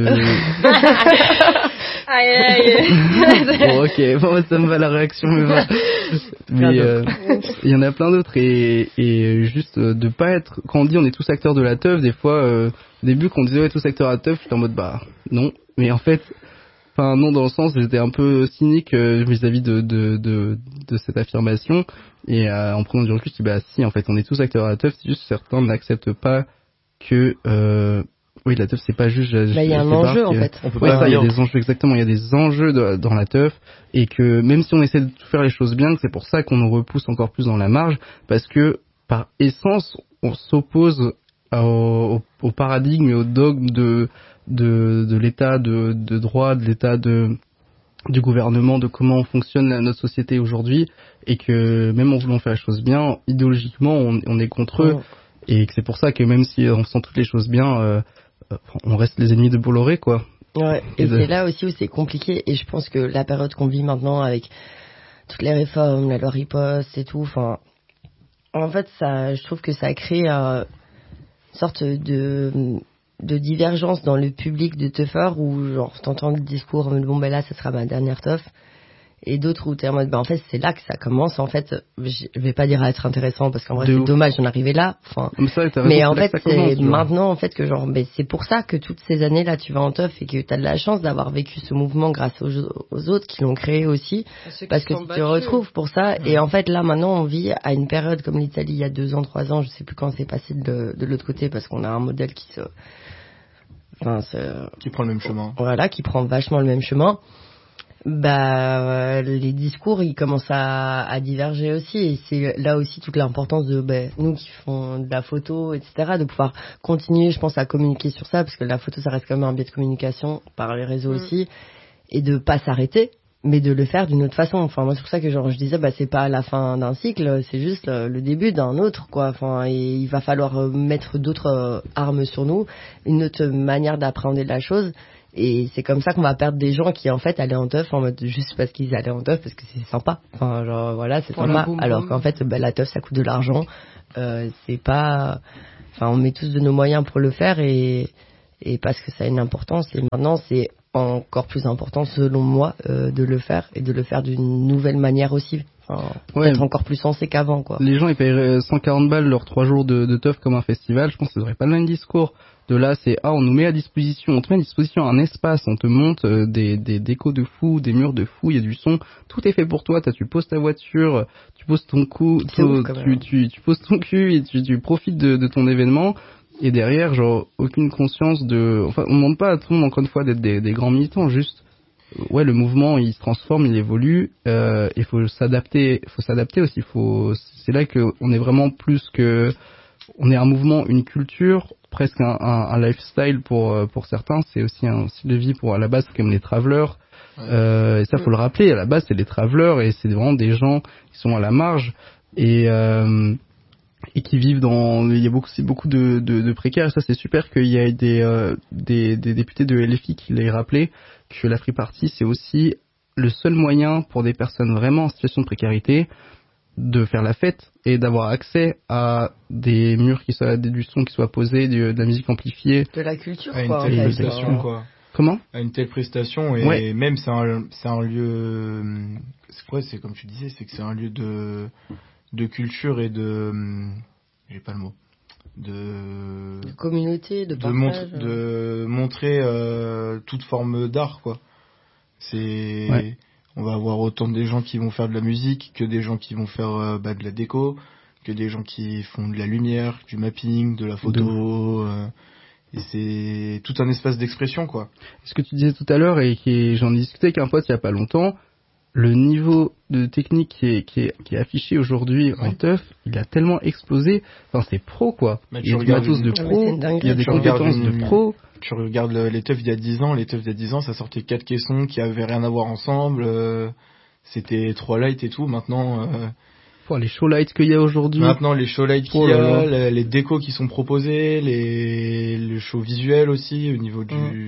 Bon, ok, ça me va la réaction, mais il y en a plein d'autres et juste de pas être, quand on dit on est tous acteurs de la teuf, des fois au début quand on disait tous acteurs de la teuf, j'étais en mode non, mais en fait non, dans le sens, j'étais un peu cynique vis-à-vis de cette affirmation, et en prenant du recul, je dis si, en fait, on est tous acteurs à la teuf, c'est juste certains n'acceptent pas que la teuf c'est pas juste. Il y a un enjeu en fait. Il y a des enjeux, exactement, il y a des enjeux dans la teuf, et que même si on essaie de faire les choses bien, c'est pour ça qu'on nous repousse encore plus dans la marge, parce que par essence, on s'oppose au paradigme et au dogme de l'état de droit, de l'état du gouvernement, de comment fonctionne notre société aujourd'hui, et que même en voulant faire les choses bien, idéologiquement on est contre eux, et que c'est pour ça que même si on sent toutes les choses bien, on reste les ennemis de Bolloré, quoi. Ouais, et c'est là aussi où c'est compliqué, et je pense que la période qu'on vit maintenant avec toutes les réformes, la loi riposte et tout, en fait je trouve que ça crée une sorte de divergence dans le public de teufeurs où t'entends le discours là ça sera ma dernière teuf, et d'autres où t'es en mode en fait c'est là que ça commence, en fait je vais pas dire à être intéressant parce qu'en vrai c'est dommage d'en arriver là, mais en fait c'est maintenant en fait que c'est pour ça que toutes ces années là tu vas en teuf et que t'as de la chance d'avoir vécu ce mouvement grâce aux autres qui l'ont créé aussi, parce que tu te retrouves pour ça. Et en fait là maintenant on vit à une période comme l'Italie il y a 2 ans, 3 ans, je sais plus quand c'est passé de l'autre côté, parce qu'on a un modèle qui prend le même chemin. Voilà, qui prend vachement le même chemin. Les discours ils commencent à diverger aussi, et c'est là aussi toute l'importance de nous qui font de la photo, etc., de pouvoir continuer, je pense, à communiquer sur ça, parce que la photo ça reste quand même un biais de communication par les réseaux aussi, et de pas s'arrêter, mais de le faire d'une autre façon. Enfin, moi, c'est pour ça que je disais, c'est pas la fin d'un cycle, c'est juste le début d'un autre, quoi. Enfin, et il va falloir mettre d'autres armes sur nous, une autre manière d'appréhender la chose. Et c'est comme ça qu'on va perdre des gens qui, en fait, allaient en teuf en mode juste parce qu'ils allaient en teuf, parce que c'est sympa. Enfin, voilà, c'est sympa. Alors qu'en fait, la teuf, ça coûte de l'argent. C'est pas... Enfin, on met tous de nos moyens pour le faire et parce que ça a une importance. Et maintenant, c'est encore plus important, selon moi, de le faire et de le faire d'une nouvelle manière aussi. Enfin, peut-être encore plus sensé qu'avant, quoi. Les gens, ils payeraient 140 balles leurs 3 jours de teuf comme un festival. Je pense que ça devrait pas le même discours. De là, c'est on nous met à disposition, on te met à disposition un espace, on te monte des décos de fou, des murs de fou, il y a du son, tout est fait pour toi. Tu poses ta voiture, tu poses ton cou, tu poses ton cul et tu profites de ton événement. Et derrière, aucune conscience de... Enfin, on ne demande pas à tout le monde, encore une fois, d'être des grands militants, juste... Ouais, le mouvement, il se transforme, il évolue, il faut s'adapter aussi. C'est là qu'on est vraiment plus que... On est un mouvement, une culture, presque un lifestyle pour certains. C'est aussi un style de vie à la base, comme les travelers. Et ça, faut le rappeler, à la base, c'est les travelers et c'est vraiment des gens qui sont à la marge. Et qui vivent il y a beaucoup de précaires, et ça c'est super qu'il y ait des députés de LFI qui l'aient rappelé, que la Free Party c'est aussi le seul moyen pour des personnes vraiment en situation de précarité de faire la fête et d'avoir accès à des murs du son qui soit posé, de la musique amplifiée. De la culture, à quoi. Une telle prestation, quoi. Comment ? À une telle prestation, et même c'est un lieu, c'est comme tu disais, c'est que c'est un lieu de culture et j'ai pas le mot, de communauté, de partage, de montrer toute forme d'art, quoi. On va avoir autant des gens qui vont faire de la musique que des gens qui vont faire de la déco, que des gens qui font de la lumière, du mapping, de la photo, et c'est tout un espace d'expression, quoi. Ce que tu disais tout à l'heure, et j'en ai discuté avec un pote il y a pas longtemps, le niveau de technique qui est affiché aujourd'hui en teuf, il a tellement explosé. Enfin, c'est pro, quoi. Il y a du matos de pro, il y a des compétences de pro. Tu regardes les teufs il y a 10 ans, ça sortait 4 caissons qui avaient rien à voir ensemble. C'était 3 lights et tout. Maintenant, les show lights qu'il y a aujourd'hui. Maintenant, les show lights qu'il y a, les décos qui sont proposés, les shows visuels aussi, au niveau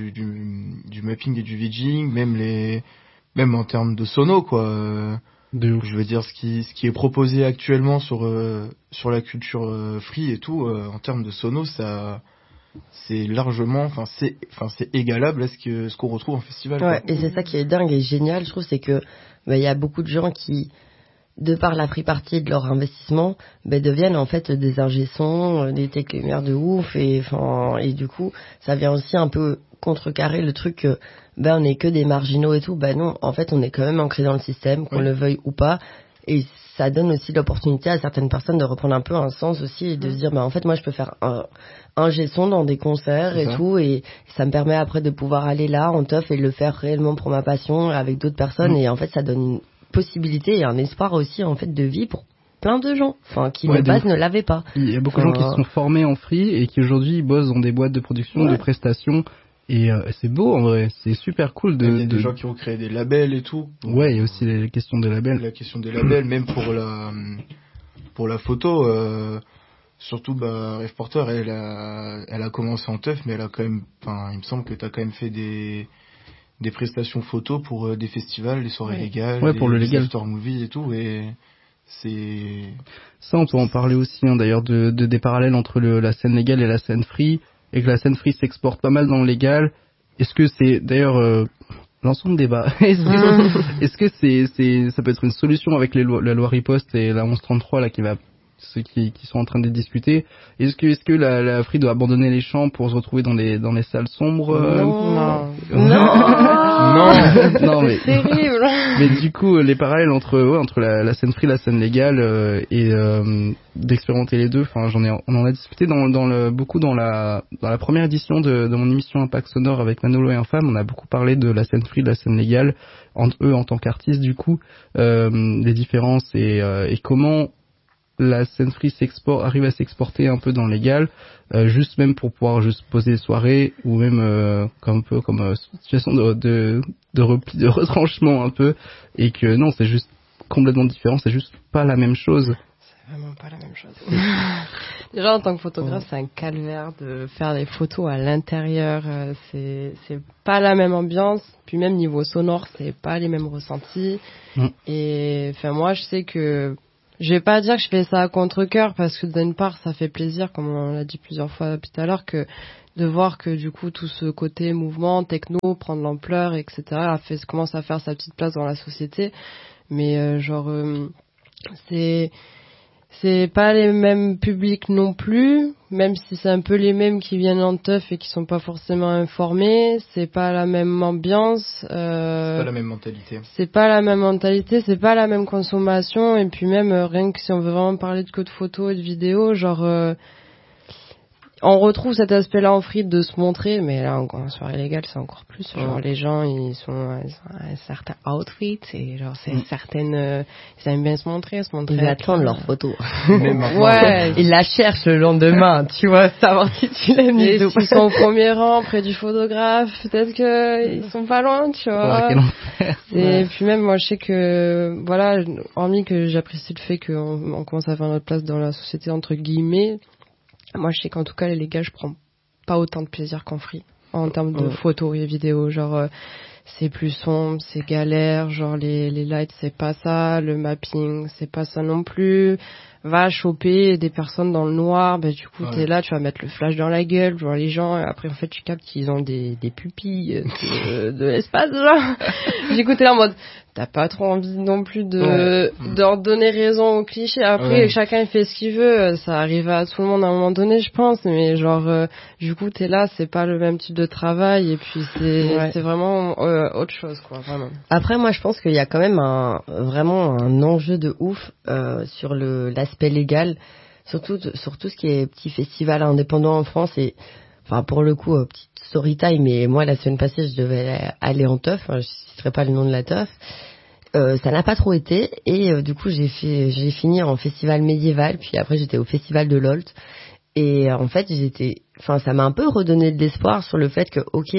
du mapping et du VJing, même en termes de sono, quoi. Je veux dire, ce qui est proposé actuellement sur la culture free et tout, en termes de sono, ça, c'est largement, c'est égalable à ce qu'on retrouve en festival. Ouais, quoi. et c'est ça qui est dingue et génial, je trouve, c'est que il y a beaucoup de gens qui, de par la free party de leur investissement, deviennent en fait des ingé sons, des tech lumière de ouf, et du coup, ça vient aussi un peu contrecarrer le truc que on n'est que des marginaux et tout. Non, en fait, on est quand même ancré dans le système, qu'on le veuille ou pas, et ça donne aussi l'opportunité à certaines personnes de reprendre un peu un sens aussi et de se dire en fait moi je peux faire un G-son dans des concerts et tout, et ça me permet après de pouvoir aller là en teuf et le faire réellement pour ma passion avec d'autres personnes, et en fait ça donne une possibilité et un espoir aussi en fait de vie pour plein de gens, qui de base ne l'avaient pas. Il y a beaucoup de gens qui se sont formés en free et qui aujourd'hui bossent dans des boîtes de production, de prestations, et c'est beau en vrai, c'est super cool il y a des gens qui ont créé des labels et tout. Ouais, il y a aussi les questions des labels. La question des labels, même pour la photo, surtout Rave Porter, elle a commencé en teuf, mais elle a quand même, il me semble que t'as quand même fait des prestations photos pour des festivals, des soirées légales, pour le légal, after movies et tout, et c'est ça, on peut en parler aussi d'ailleurs des parallèles entre la scène légale et la scène free, et que la scène free s'exporte pas mal dans le légal. Est-ce que c'est d'ailleurs lançons le débat. Est-ce que ça peut être une solution avec la loi riposte et la 1133 là ceux qui sont en train de discuter? Est-ce que la Free doit abandonner les champs pour se retrouver dans les salles sombres? Non, mais c'est terrible. Mais du coup, les parallèles entre la scène free, la scène légale, et d'expérimenter les deux. Enfin, on en a discuté beaucoup dans la première édition de mon émission Impact Sonore avec Manolo et Infâme. On a beaucoup parlé de la scène free, de la scène légale, eux en tant qu'artistes, du coup, les différences et comment la scène free arrive à s'exporter un peu dans le légal, juste même pour pouvoir juste poser des soirées, ou même comme situation de repli, de retranchement un peu, et que non, c'est juste complètement différent, c'est juste pas la même chose. C'est vraiment pas la même chose. Déjà, en tant que photographe, c'est un calvaire de faire des photos à l'intérieur. C'est pas la même ambiance. Puis même niveau sonore, c'est pas les mêmes ressentis. Et enfin, moi, je sais que je vais pas dire que je fais ça à contre-cœur parce que d'une part, ça fait plaisir, comme on l'a dit plusieurs fois tout à l'heure, que de voir que du coup tout ce côté mouvement, techno, prend de l'ampleur, etc. Commence à faire sa petite place dans la société. Mais c'est pas les mêmes publics non plus, même si c'est un peu les mêmes qui viennent en teuf et qui sont pas forcément informés. C'est pas la même ambiance. C'est pas la même mentalité. C'est pas la même mentalité, c'est pas la même consommation. Et puis même rien que si on veut vraiment parler que de photos et de vidéos, on retrouve cet aspect-là en free de se montrer, mais là, en soirée légale, c'est encore plus. Genre, les gens, ils ont un certain outfit, et genre, c'est certaines, ils aiment bien se montrer. Ils attendent leurs photos. Ouais. Ils la cherchent le lendemain, tu vois, savoir si tu l'aimes. Et s'ils sont au premier rang, près du photographe, peut-être qu'ils sont pas loin, tu vois. Et puis même, moi, je sais que, voilà, hormis que j'apprécie le fait qu'on commence à faire notre place dans la société, entre guillemets, moi, je sais qu'en tout cas, les gars, je prends pas autant de plaisir qu'en free. En termes de photos et vidéos, c'est plus sombre, c'est galère, les lights, c'est pas ça, le mapping, c'est pas ça non plus. Va choper des personnes dans le noir, du coup, t'es là, tu vas mettre le flash dans la gueule, les gens, et après, en fait, tu captes qu'ils ont des pupilles de l'espace, Du coup, t'es là en mode, t'as pas trop envie non plus de leur donner raison au cliché. Après, chacun il fait ce qu'il veut, ça arrive à tout le monde à un moment donné, je pense, mais du coup, t'es là, c'est pas le même type de travail, et puis c'est vraiment autre chose, quoi, vraiment. Après, moi, je pense qu'il y a quand même vraiment un enjeu de ouf sur l'aspect légal, surtout sur tout ce qui est petit festival indépendant en France. Et enfin, pour le coup, petite story time, mais moi, la semaine passée, je devais aller en teuf, je citerai pas le nom de la teuf. Ça n'a pas trop été, et du coup, j'ai fini en festival médiéval, puis après, j'étais au festival de l'Olt. Et en fait, ça m'a un peu redonné de l'espoir sur le fait que, ok,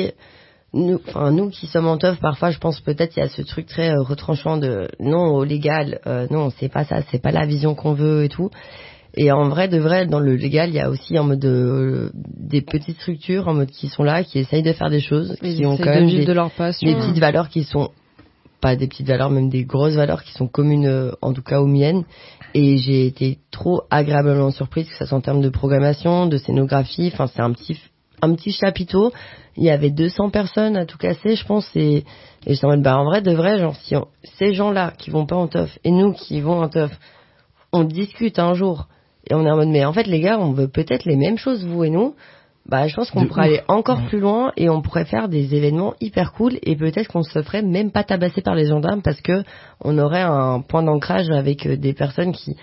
nous qui sommes en teuf, parfois je pense peut-être il y a ce truc très retranchant de non au légal, non c'est pas ça, c'est pas la vision qu'on veut et tout. Et en vrai de vrai, dans le légal, il y a aussi en mode des petites structures en mode qui sont là, qui essayent de faire des choses, qui ont quand même de leur passion, des petites valeurs qui sont pas des petites valeurs, même des grosses valeurs qui sont communes, en tout cas aux miennes. Et j'ai été trop agréablement surprise, que ça soit en termes de programmation, de scénographie. Enfin, c'est un petit chapiteau. Il y avait 200 personnes à tout casser, je pense. Et j'étais en mode, en vrai, de vrai, si ces gens-là qui vont pas en teuf et nous qui vont en teuf, on discute un jour et on est en mode, mais en fait, les gars, on veut peut-être les mêmes choses, vous et nous. Je pense qu'on pourrait aller encore plus loin et on pourrait faire des événements hyper cool, et peut-être qu'on se ferait même pas tabasser par les gendarmes parce que on aurait un point d'ancrage avec des personnes qui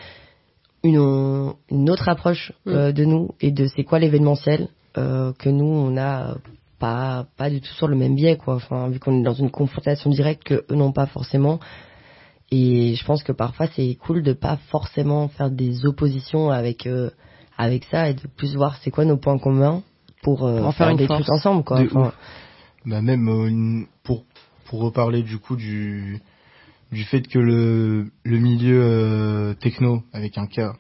ont une autre approche de nous et de c'est quoi l'événementiel que nous on a pas du tout sur le même biais, quoi. Enfin, vu qu'on est dans une confrontation directe que eux n'ont pas forcément. Et je pense que parfois c'est cool de pas forcément faire des oppositions avec ça, et de plus voir c'est quoi nos points communs pour en faire des trucs ensemble, quoi. Même pour reparler du coup du fait que le milieu techno avec un K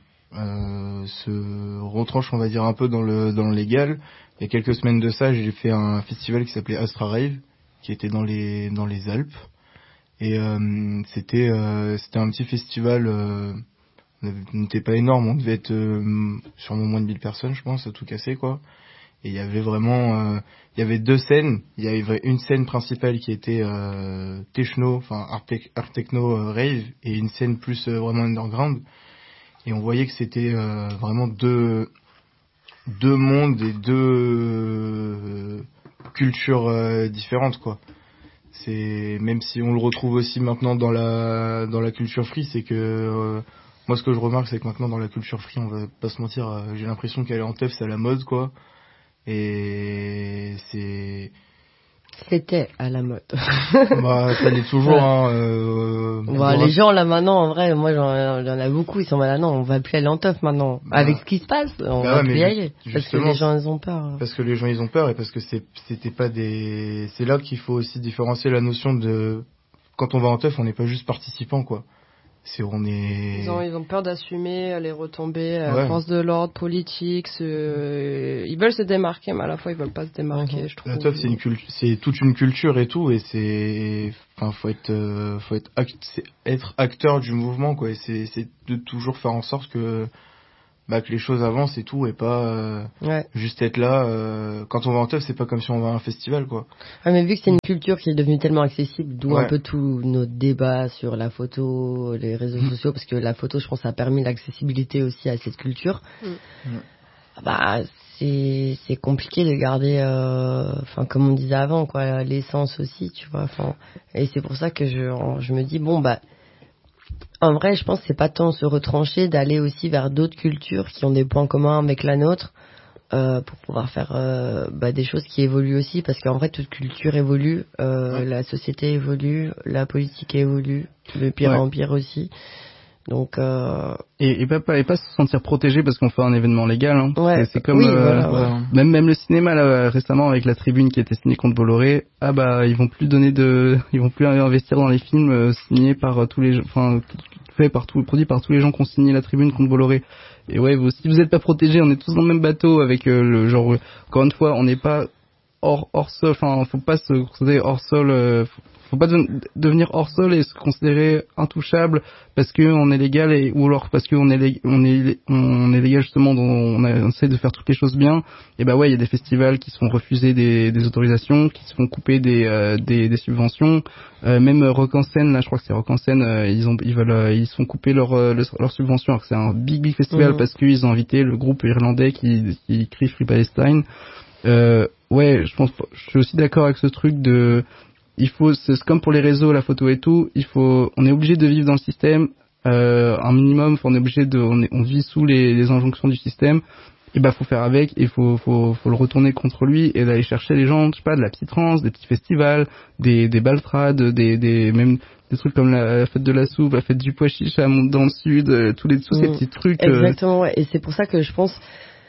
se retranche, on va dire, un peu dans le légal. Il y a quelques semaines de ça, j'ai fait un festival qui s'appelait Astra Rave, qui était dans les Alpes, et c'était un petit festival. On n'était pas énorme, on devait être sûrement moins de 1000 personnes, je pense, à tout casser, quoi. Et il y avait vraiment, il y avait deux scènes. Il y avait une scène principale qui était techno, enfin art techno rave, et une scène plus vraiment underground. Et on voyait que c'était vraiment deux mondes et deux cultures différentes, quoi. C'est, même si on le retrouve aussi maintenant dans la culture free, c'est que moi, ce que je remarque, c'est que maintenant, dans la culture free, on va pas se mentir, j'ai l'impression qu'elle est en teuf, c'est à la mode, quoi. Et C'était à la mode. Bah, ça l'est toujours. Hein, les gens là maintenant, en vrai, moi j'en ai beaucoup, ils sont là, non, on va plus aller en teuf maintenant. Avec ce qui se passe, on va plus y aller. Parce que les gens ils ont peur. Parce que les gens ils ont peur et parce que c'était pas des. C'est là qu'il faut aussi différencier la notion de. Quand on va en teuf, on n'est pas juste participant, quoi. Ils ont peur d'assumer les retombées, force de l'ordre, politique. Ils veulent se démarquer, mais à la fois ils veulent pas se démarquer. Je trouve. La teuf, c'est toute une culture et tout, et faut être acteur du mouvement, quoi. Et c'est de toujours faire en sorte que les choses avancent et tout, et pas juste être là. Quand on va en teuf, c'est pas comme si on va à un festival, quoi. Ouais, mais vu que c'est une culture qui est devenue tellement accessible, d'où un peu tous nos débats sur la photo, les réseaux sociaux, parce que la photo, je pense, a permis l'accessibilité aussi à cette culture. C'est compliqué de garder, comme on disait avant, quoi, l'essence aussi, tu vois. Et c'est pour ça que je me dis, en vrai, je pense que c'est pas tant se retrancher, d'aller aussi vers d'autres cultures qui ont des points communs avec la nôtre, pour pouvoir faire des choses qui évoluent aussi, parce qu'en vrai toute culture évolue, la société évolue, la politique évolue, le pire empire aussi. Donc et pas se sentir protégé parce qu'on fait un événement légal, hein. C'est comme même le cinéma là, récemment avec la tribune qui était signée contre Bolloré, ils vont plus investir dans les films signés par tous les produits par tous les gens qui ont signé la tribune contre Bolloré. Et si vous êtes pas protégés, on est tous dans le même bateau avec le genre, encore une fois, on n'est pas hors sol, faut pas se considérer hors sol, faut pas devenir hors sol et se considérer intouchable parce que on est légal ou alors parce que on est légal justement, dont on essaie de faire toutes les choses bien. Et il y a des festivals qui se font refuser des autorisations, qui se font couper des subventions, même Rock en scène, là je crois que c'est Rock en scène, ils se font couper leur subvention alors que c'est un big festival parce qu'ils ont invité le groupe irlandais qui crie Free Palestine. Je suis aussi d'accord avec ce truc de c'est comme pour les réseaux, la photo et tout, on est obligé de vivre dans le système, un minimum, on est obligé on vit sous les injonctions du système, et faut faire avec, et faut le retourner contre lui, et d'aller chercher les gens, je sais pas, de la petite trance, des petits festivals, des baltrades, même des trucs comme la fête de la soupe, la fête du pois chiche à Monte dans le sud, tous ces petits trucs. Exactement, et c'est pour ça que je pense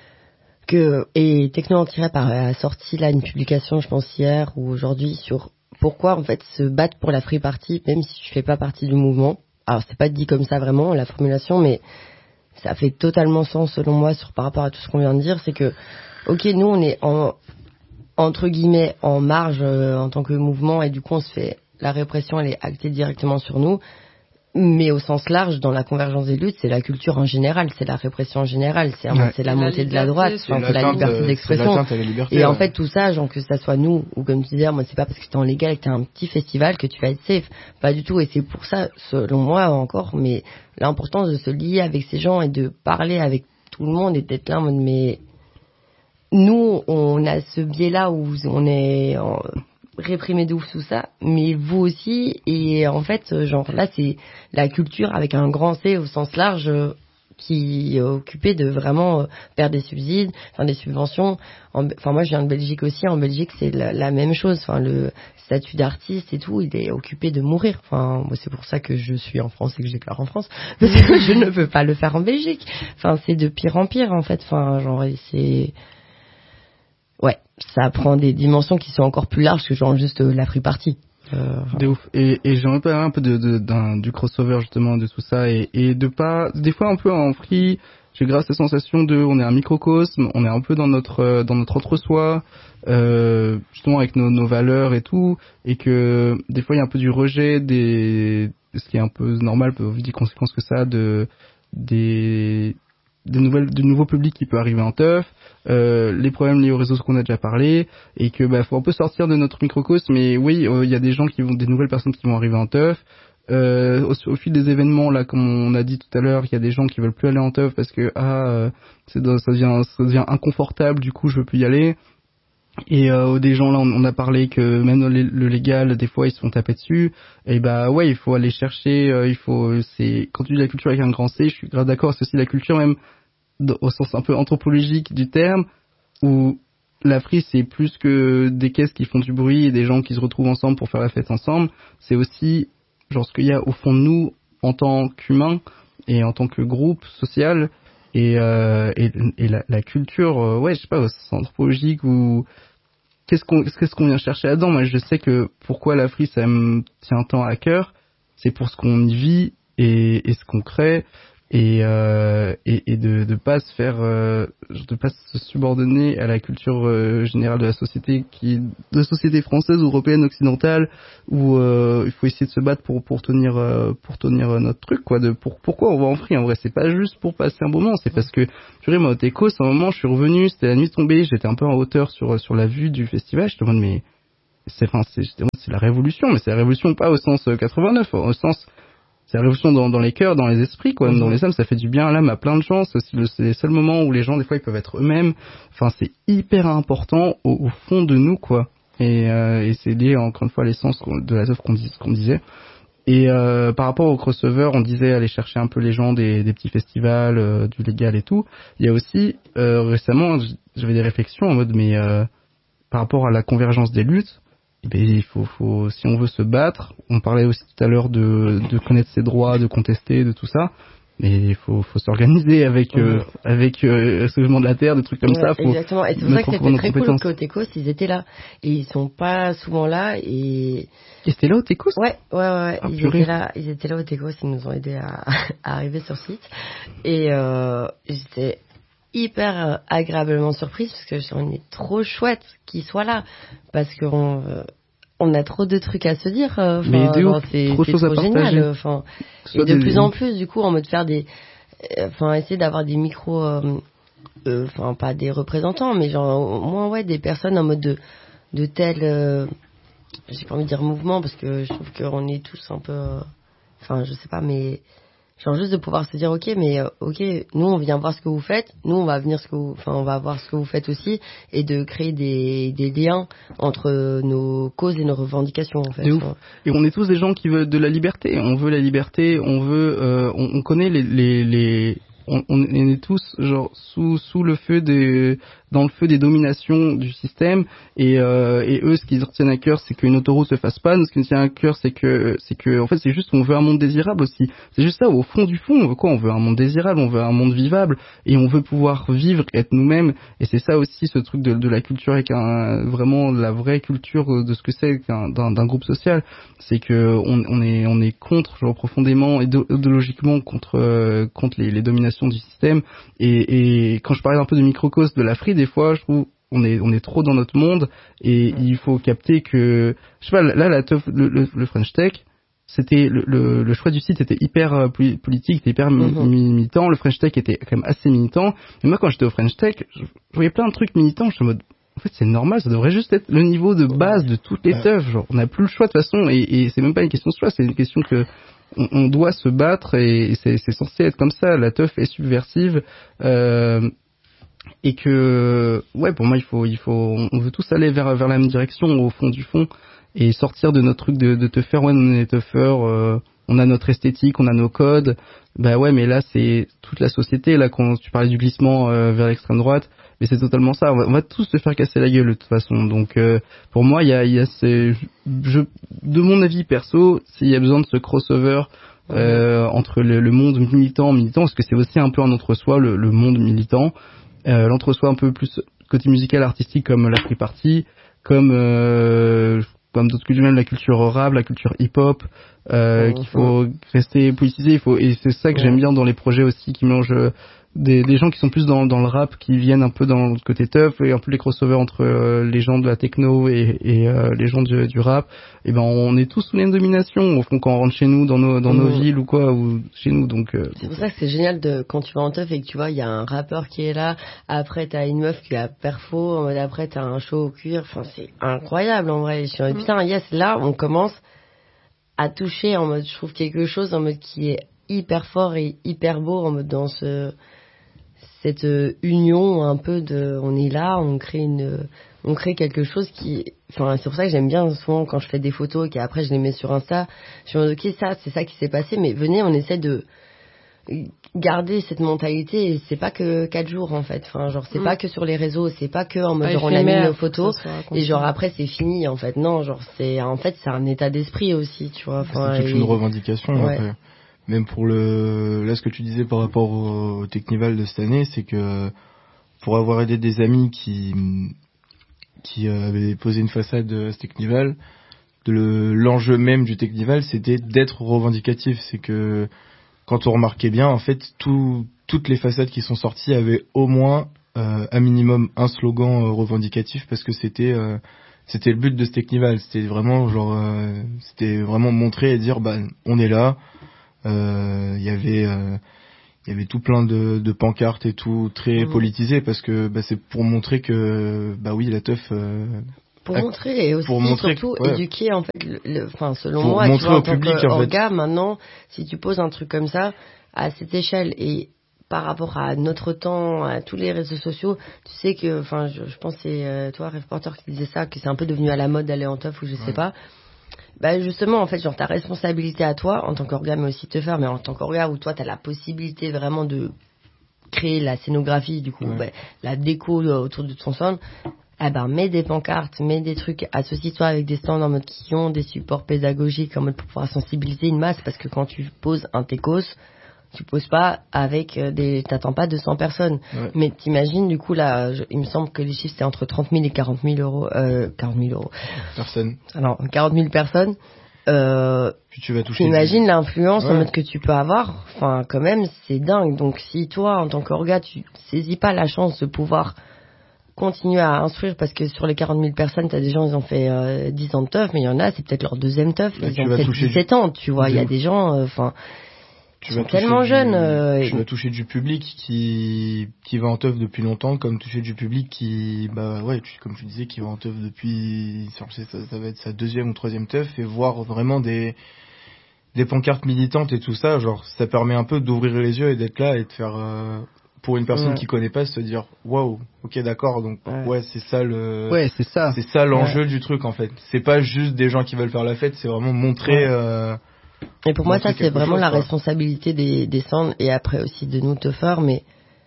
et Techno Anti-Rap a sorti là une publication, je pense hier ou aujourd'hui, sur pourquoi en fait se battre pour la free party même si tu fais pas partie du mouvement. Alors c'est pas dit comme ça vraiment la formulation, mais ça fait totalement sens selon moi par rapport à tout ce qu'on vient de dire. C'est que nous on est entre guillemets en marge en tant que mouvement, et du coup la répression elle est actée directement sur nous. Mais au sens large, dans la convergence des luttes, c'est la culture en général, c'est la répression en général, c'est la montée de la droite, c'est la liberté d'expression. Et en fait, tout ça, que ça soit nous, ou comme tu disais, moi, c'est pas parce que t'es en légal et que t'as un petit festival que tu vas être safe. Pas du tout. Et c'est pour ça, selon moi encore, mais l'importance de se lier avec ces gens et de parler avec tout le monde et d'être là en mode, mais nous, on a ce biais-là où on est réprimé de ouf tout ça, mais vous aussi, et en fait là c'est la culture avec un grand C au sens large qui est occupée de vraiment faire des subsides, des subventions. Moi je viens de Belgique aussi, en Belgique c'est la même chose, le statut d'artiste et tout, il est occupé de mourir. Moi c'est pour ça que je suis en France et que je déclare en France, parce que je ne peux pas le faire en Belgique. C'est de pire en pire en fait, c'est ça prend des dimensions qui sont encore plus larges que juste la free party. De ouf. Et j'aimerais parler un peu du crossover justement de tout ça et de pas, des fois un peu en free, j'ai grâce à la sensation on est un microcosme, on est un peu dans notre entre-soi, justement avec nos valeurs et tout, et que des fois il y a un peu du rejet ce qui est un peu normal, vu des conséquences que ça a du nouveau public qui peut arriver en teuf, les problèmes liés aux réseaux qu'on a déjà parlé, et que faut un peu sortir de notre microcosme. Mais oui, il y a des nouvelles personnes qui vont arriver en teuf. Au fil des événements là, comme on a dit tout à l'heure, il y a des gens qui veulent plus aller en teuf parce que ça devient inconfortable, du coup je veux plus y aller. Et des gens là, on a parlé que même le légal, des fois ils se font taper dessus. Et il faut aller chercher. Quand tu dis la culture avec un grand C, je suis grave d'accord. C'est aussi la culture même au sens un peu anthropologique du terme, où la Free, c'est plus que des caisses qui font du bruit et des gens qui se retrouvent ensemble pour faire la fête ensemble. C'est aussi genre ce qu'il y a au fond de nous en tant qu'humains et en tant que groupe social et la culture, ouais, je sais pas, au sens anthropologique ou qu'est-ce qu'on vient chercher là-dedans. Moi, je sais que pourquoi la Free, ça me tient tant à cœur, c'est pour ce qu'on y vit et ce qu'on crée. Et de pas se faire de pas se subordonner à la culture générale de la société de société française ou européenne occidentale où il faut essayer de se battre pour tenir notre truc quoi. Pourquoi on va en Free, en vrai c'est pas juste pour passer un bon moment, c'est parce que purée, moi au Téco, c'est un moment je suis revenu, c'était la nuit tombée, j'étais un peu en hauteur sur la vue du festival, je te demande mais c'est la révolution, mais c'est la révolution pas au sens 89, au sens c'est la révolution dans les cœurs, dans les esprits, quoi, dans les âmes, ça fait du bien à l'âme à plein de gens. C'est les seuls moments où les gens, des fois, ils peuvent être eux-mêmes. Enfin, c'est hyper important au fond de nous, quoi. Et c'est lié, encore une fois, à l'essence de la œuvre qu'on disait. Et par rapport au crossover, on disait aller chercher un peu les gens des petits festivals, du légal et tout. Il y a aussi, récemment, j'avais des réflexions en mode, mais par rapport à la convergence des luttes, ben, il faut, si on veut se battre, on parlait aussi tout à l'heure de connaître ses droits, de contester, de tout ça, mais il faut s'organiser avec le soulèvement de la terre, des trucs comme ça. Exactement, et c'est pour ça que c'était très cool qu'au Técos, ils étaient là. Et ils sont pas souvent là, et c'était là au Técos? Ouais. Ils étaient là au Técos, ils nous ont aidés à arriver sur site. Et j'étais hyper agréablement surprise parce que on est trop chouette qu'ils soient là parce que on a trop de trucs à se dire. Mais c'est trop génial. Et de plus en plus, du coup, en mode faire essayer d'avoir des micros, pas des représentants, mais genre au moins ouais des personnes en mode de tel, j'ai pas envie de dire mouvement parce que je trouve qu'on est tous un peu, je sais pas, mais genre juste de pouvoir se dire ok nous on vient voir ce que vous faites, nous on va on va voir ce que vous faites aussi et de créer des liens entre nos causes et nos revendications en fait. Et on est tous des gens qui veulent de la liberté, on veut la liberté, on veut on connaît on est tous genre sous le feu dans le feu des dominations du système et eux ce qu'ils retiennent à cœur c'est qu'une autoroute se fasse pas. Nous ce qui nous tient à cœur c'est que en fait c'est juste on veut un monde désirable aussi, c'est juste ça au fond du fond. On veut quoi? On veut un monde désirable, on veut un monde vivable et on veut pouvoir vivre et être nous-mêmes. Et c'est ça aussi ce truc de la culture avec vraiment la vraie culture de ce que c'est d'un groupe social, c'est que on est contre genre profondément idéologiquement contre les dominations du système et quand je parlais un peu de microcosme de la Free, des fois je trouve on est trop dans notre monde et il faut capter que je sais pas là le French Tech c'était le choix du site était hyper politique, était hyper militant. Le French Tech était quand même assez militant, mais moi quand j'étais au French Tech je voyais plein de trucs militants, je suis en mode en fait c'est normal, ça devrait juste être le niveau de base de toutes les teufs, genre on n'a plus le choix de toute façon et c'est même pas une question de choix, c'est une question que on doit se battre et c'est censé être comme ça. La teuf est subversive et que ouais pour moi on veut tous aller vers la même direction au fond du fond et sortir de notre truc de teufeur. Ouais on est teufeur, on a notre esthétique, on a nos codes, bah ouais mais là c'est toute la société là quand tu parlais du glissement vers l'extrême droite. Mais c'est totalement ça. On va tous se faire casser la gueule de toute façon. Donc pour moi, il y a de mon avis perso, s'il y a besoin de ce crossover entre le monde militant, parce que c'est aussi un peu un entre-soi le monde militant, l'entre-soi un peu plus côté musical, artistique comme la Free Party, comme d'autres cultures, même la culture rap, la culture hip-hop, qu'il faut rester politisé. Et c'est ça que j'aime bien dans les projets aussi qui mélangent des gens qui sont plus dans le rap, qui viennent un peu dans le côté tough et un peu les crossovers entre les gens de la techno et les gens du rap. Et ben on est tous sous les dominations au fond quand on rentre chez nous dans nos villes ou quoi ou chez nous. Donc c'est pour ça que c'est génial quand tu vas en teuf et que tu vois il y a un rappeur qui est là, après t'as une meuf qui a perfo, après t'as un show au cuir, c'est incroyable en vrai. Je suis en mode putain yes, là on commence à toucher en mode je trouve quelque chose en mode qui est hyper fort et hyper beau en mode dans cette union un peu on est là, on crée quelque chose c'est pour ça que j'aime bien souvent quand je fais des photos et qu'après je les mets sur Insta, je me dis ok ça c'est ça qui s'est passé, mais venez on essaie de garder cette mentalité. Et c'est pas que 4 jours en fait. Enfin, genre c'est pas que sur les réseaux, c'est pas que en mode genre on a mis nos photos et genre après c'est fini en fait. Non, genre c'est un état d'esprit aussi, tu vois. Enfin, c'est toute une revendication. Ouais. Après. Même pour là ce que tu disais par rapport au Technival de cette année, c'est que pour avoir aidé des amis qui avaient posé une façade à ce Technival, l'enjeu même du Technival, c'était d'être revendicatif. C'est que quand on remarquait bien, en fait, toutes les façades qui sont sorties avaient au moins un minimum un slogan revendicatif, parce que c'était le but de ce Technival. C'était vraiment montrer et dire on est là. Il y avait tout plein de pancartes et tout très politisé, parce que c'est pour montrer que oui, la teuf pour montrer et aussi surtout éduquer en fait selon pour moi, montrer tu vois, au public en fait. Maintenant, si tu poses un truc comme ça à cette échelle et par rapport à notre temps, à tous les réseaux sociaux, tu sais que je pense que c'est toi Reporter qui disait ça, que c'est un peu devenu à la mode d'aller en teuf ou je sais pas. Justement, en fait, genre ta responsabilité à toi en tant qu'organe, mais aussi te faire, mais en tant qu'organe où toi t'as la possibilité vraiment de créer la scénographie, du coup la déco autour de ton son. Mets des pancartes, mets des trucs, associe-toi avec des stands en mode qui ont des supports pédagogiques en mode pour pouvoir sensibiliser une masse, parce que quand tu poses un techos, tu poses pas avec t'attends pas 200 personnes. Ouais. Mais t'imagines, du coup, là, il me semble que les chiffres c'était entre 30 000 et 40 000 euros, 40 000 euros. Personne. Alors, 40 000 personnes. Puis tu vas toucher. T'imagines l'influence en mode que tu peux avoir. Enfin, quand même, c'est dingue. Donc, si toi, en tant qu'orga, tu saisis pas la chance de pouvoir continuer à instruire, parce que sur les 40 000 personnes, t'as des gens, ils ont fait 10 ans de teuf, mais il y en a, c'est peut-être leur deuxième teuf, ils ont peut-être 17 ans, tu vois, il y a des gens, tu vas tellement jeunes. Tu vas toucher du public qui va en teuf depuis longtemps, comme toucher du public qui, comme tu disais, qui va en teuf depuis, ça va être sa deuxième ou troisième teuf, et voir vraiment des pancartes militantes et tout ça, genre, ça permet un peu d'ouvrir les yeux et d'être là et de faire, pour une personne qui connaît pas, se dire waouh, ok, d'accord, donc c'est ça c'est ça l'enjeu du truc en fait. C'est pas juste des gens qui veulent faire la fête, c'est vraiment montrer. Et pour moi, ça c'est vraiment la responsabilité des centres, et après aussi de nous teufeurs, mais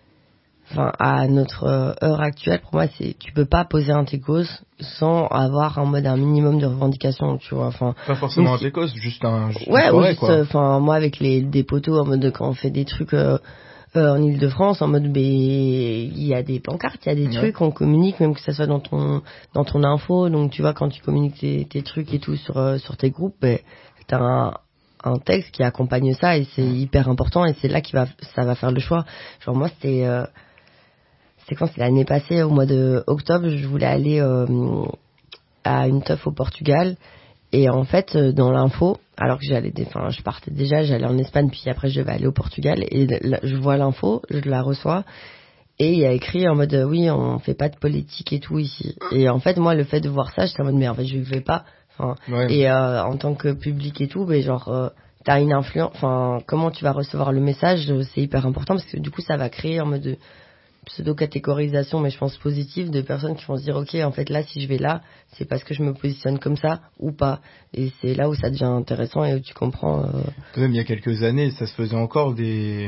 à notre heure actuelle, pour moi, tu peux pas poser un techos sans avoir en mode un minimum de revendication, tu vois. Pas forcément un techos, juste un. Moi avec des poteaux en mode quand on fait des trucs. En Ile-de-France, en mode il y a des pancartes, il y a des trucs, on communique, même que ça soit dans ton info. Donc tu vois, quand tu communiques tes trucs et tout sur tes groupes, t'as un texte qui accompagne ça, et c'est hyper important, et c'est là ça va faire le choix. Genre moi c'était quand c'est l'année passée, au mois de octobre, je voulais aller à une teuf au Portugal. Et en fait, dans l'info, alors que je partais déjà, j'allais en Espagne, puis après je devais aller au Portugal, et je vois l'info, je la reçois, et il y a écrit en mode oui, on fait pas de politique et tout ici. Et en fait, moi, le fait de voir ça, j'étais en mode mais en fait, je vais pas. Et en tant que public et tout, t'as une influence. Comment tu vas recevoir le message, c'est hyper important, parce que du coup, ça va créer en mode de pseudo-catégorisation, mais je pense positive, de personnes qui vont se dire ok, en fait là, si je vais là, c'est parce que je me positionne comme ça ou pas, et c'est là où ça devient intéressant et où tu comprends. Même il y a quelques années, ça se faisait encore des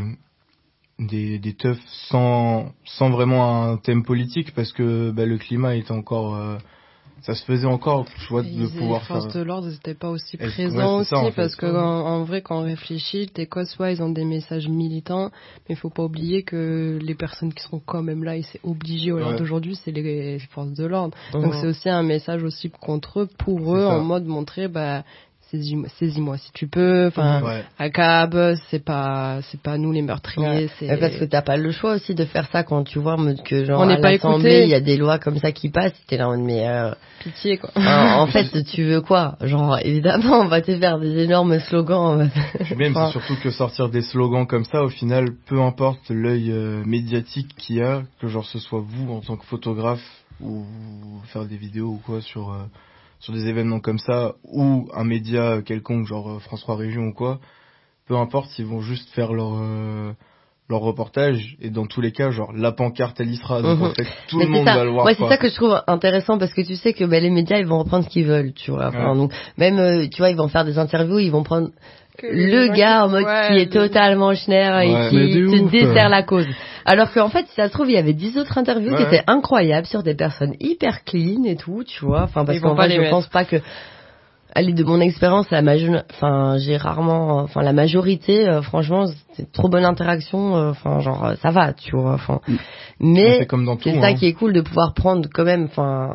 teufs sans vraiment un thème politique, parce que le climat était encore ça se faisait encore, tu vois, de pouvoir faire. Les forces de l'ordre n'étaient pas aussi présents aussi, parce que en vrai, quand on réfléchit, les COSWA, ils ont des messages militants, mais il faut pas oublier que les personnes qui seront quand même là, et c'est obligé au l'heure d'aujourd'hui, c'est les forces de l'ordre. Donc c'est aussi un message aussi contre eux, pour eux, en mode montrer, saisis-moi si tu peux, ACAB, c'est pas nous les meurtriers, c'est parce que t'as pas le choix aussi de faire ça quand tu vois que genre on n'est pas écouté, il y a des lois comme ça qui passent, t'es là mais pitié quoi. En fait, tu veux quoi? Genre évidemment, on va te faire des énormes slogans. Même c'est surtout que sortir des slogans comme ça, au final, peu importe l'œil médiatique qu'il y a, que genre ce soit vous en tant que photographe ou faire des vidéos ou quoi sur des événements comme ça, ou un média quelconque, genre France 3 Région ou quoi, peu importe, ils vont juste faire leur reportage, et dans tous les cas, genre, la pancarte, elle y sera. Donc, en fait, tout le monde ça. va le voir. Ouais, c'est ça que je trouve intéressant, parce que tu sais que, les médias, ils vont reprendre ce qu'ils veulent, tu vois. Enfin, donc, même, tu vois, ils vont faire des interviews, ils vont prendre le gars en mode qui est totalement schner et qui te dessert la cause. Alors qu'en fait, si ça se trouve, il y avait 10 autres interviews qui étaient incroyables sur des personnes hyper clean et tout, tu vois. Enfin, parce qu'en fait, je pense pas que, allez, de mon expérience, j'ai rarement, la majorité, franchement, c'est trop bonne interaction, genre, ça va, tu vois, mais c'est ça qui est cool de pouvoir prendre quand même,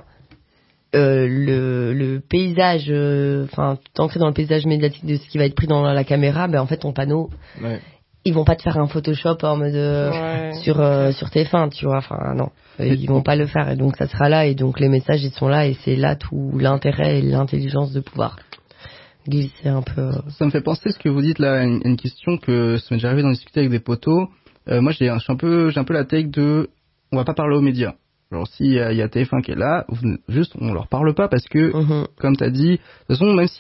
le paysage, t'ancrer dans le paysage médiatique de ce qui va être pris dans la caméra, en fait, ton panneau, ils vont pas te faire un Photoshop en mode, sur TF1, tu vois, non. Ils vont pas le faire, et donc ça sera là, et donc les messages ils sont là, et c'est là tout l'intérêt et l'intelligence de pouvoir glisser un peu. Ça me fait penser ce que vous dites là, une question que ça m'est déjà arrivé d'en discuter avec des potos. Moi j'ai un peu la take de on va pas parler aux médias. Alors s'il y a TF1 qui est là, juste on leur parle pas, parce que comme t'as dit, de toute façon même si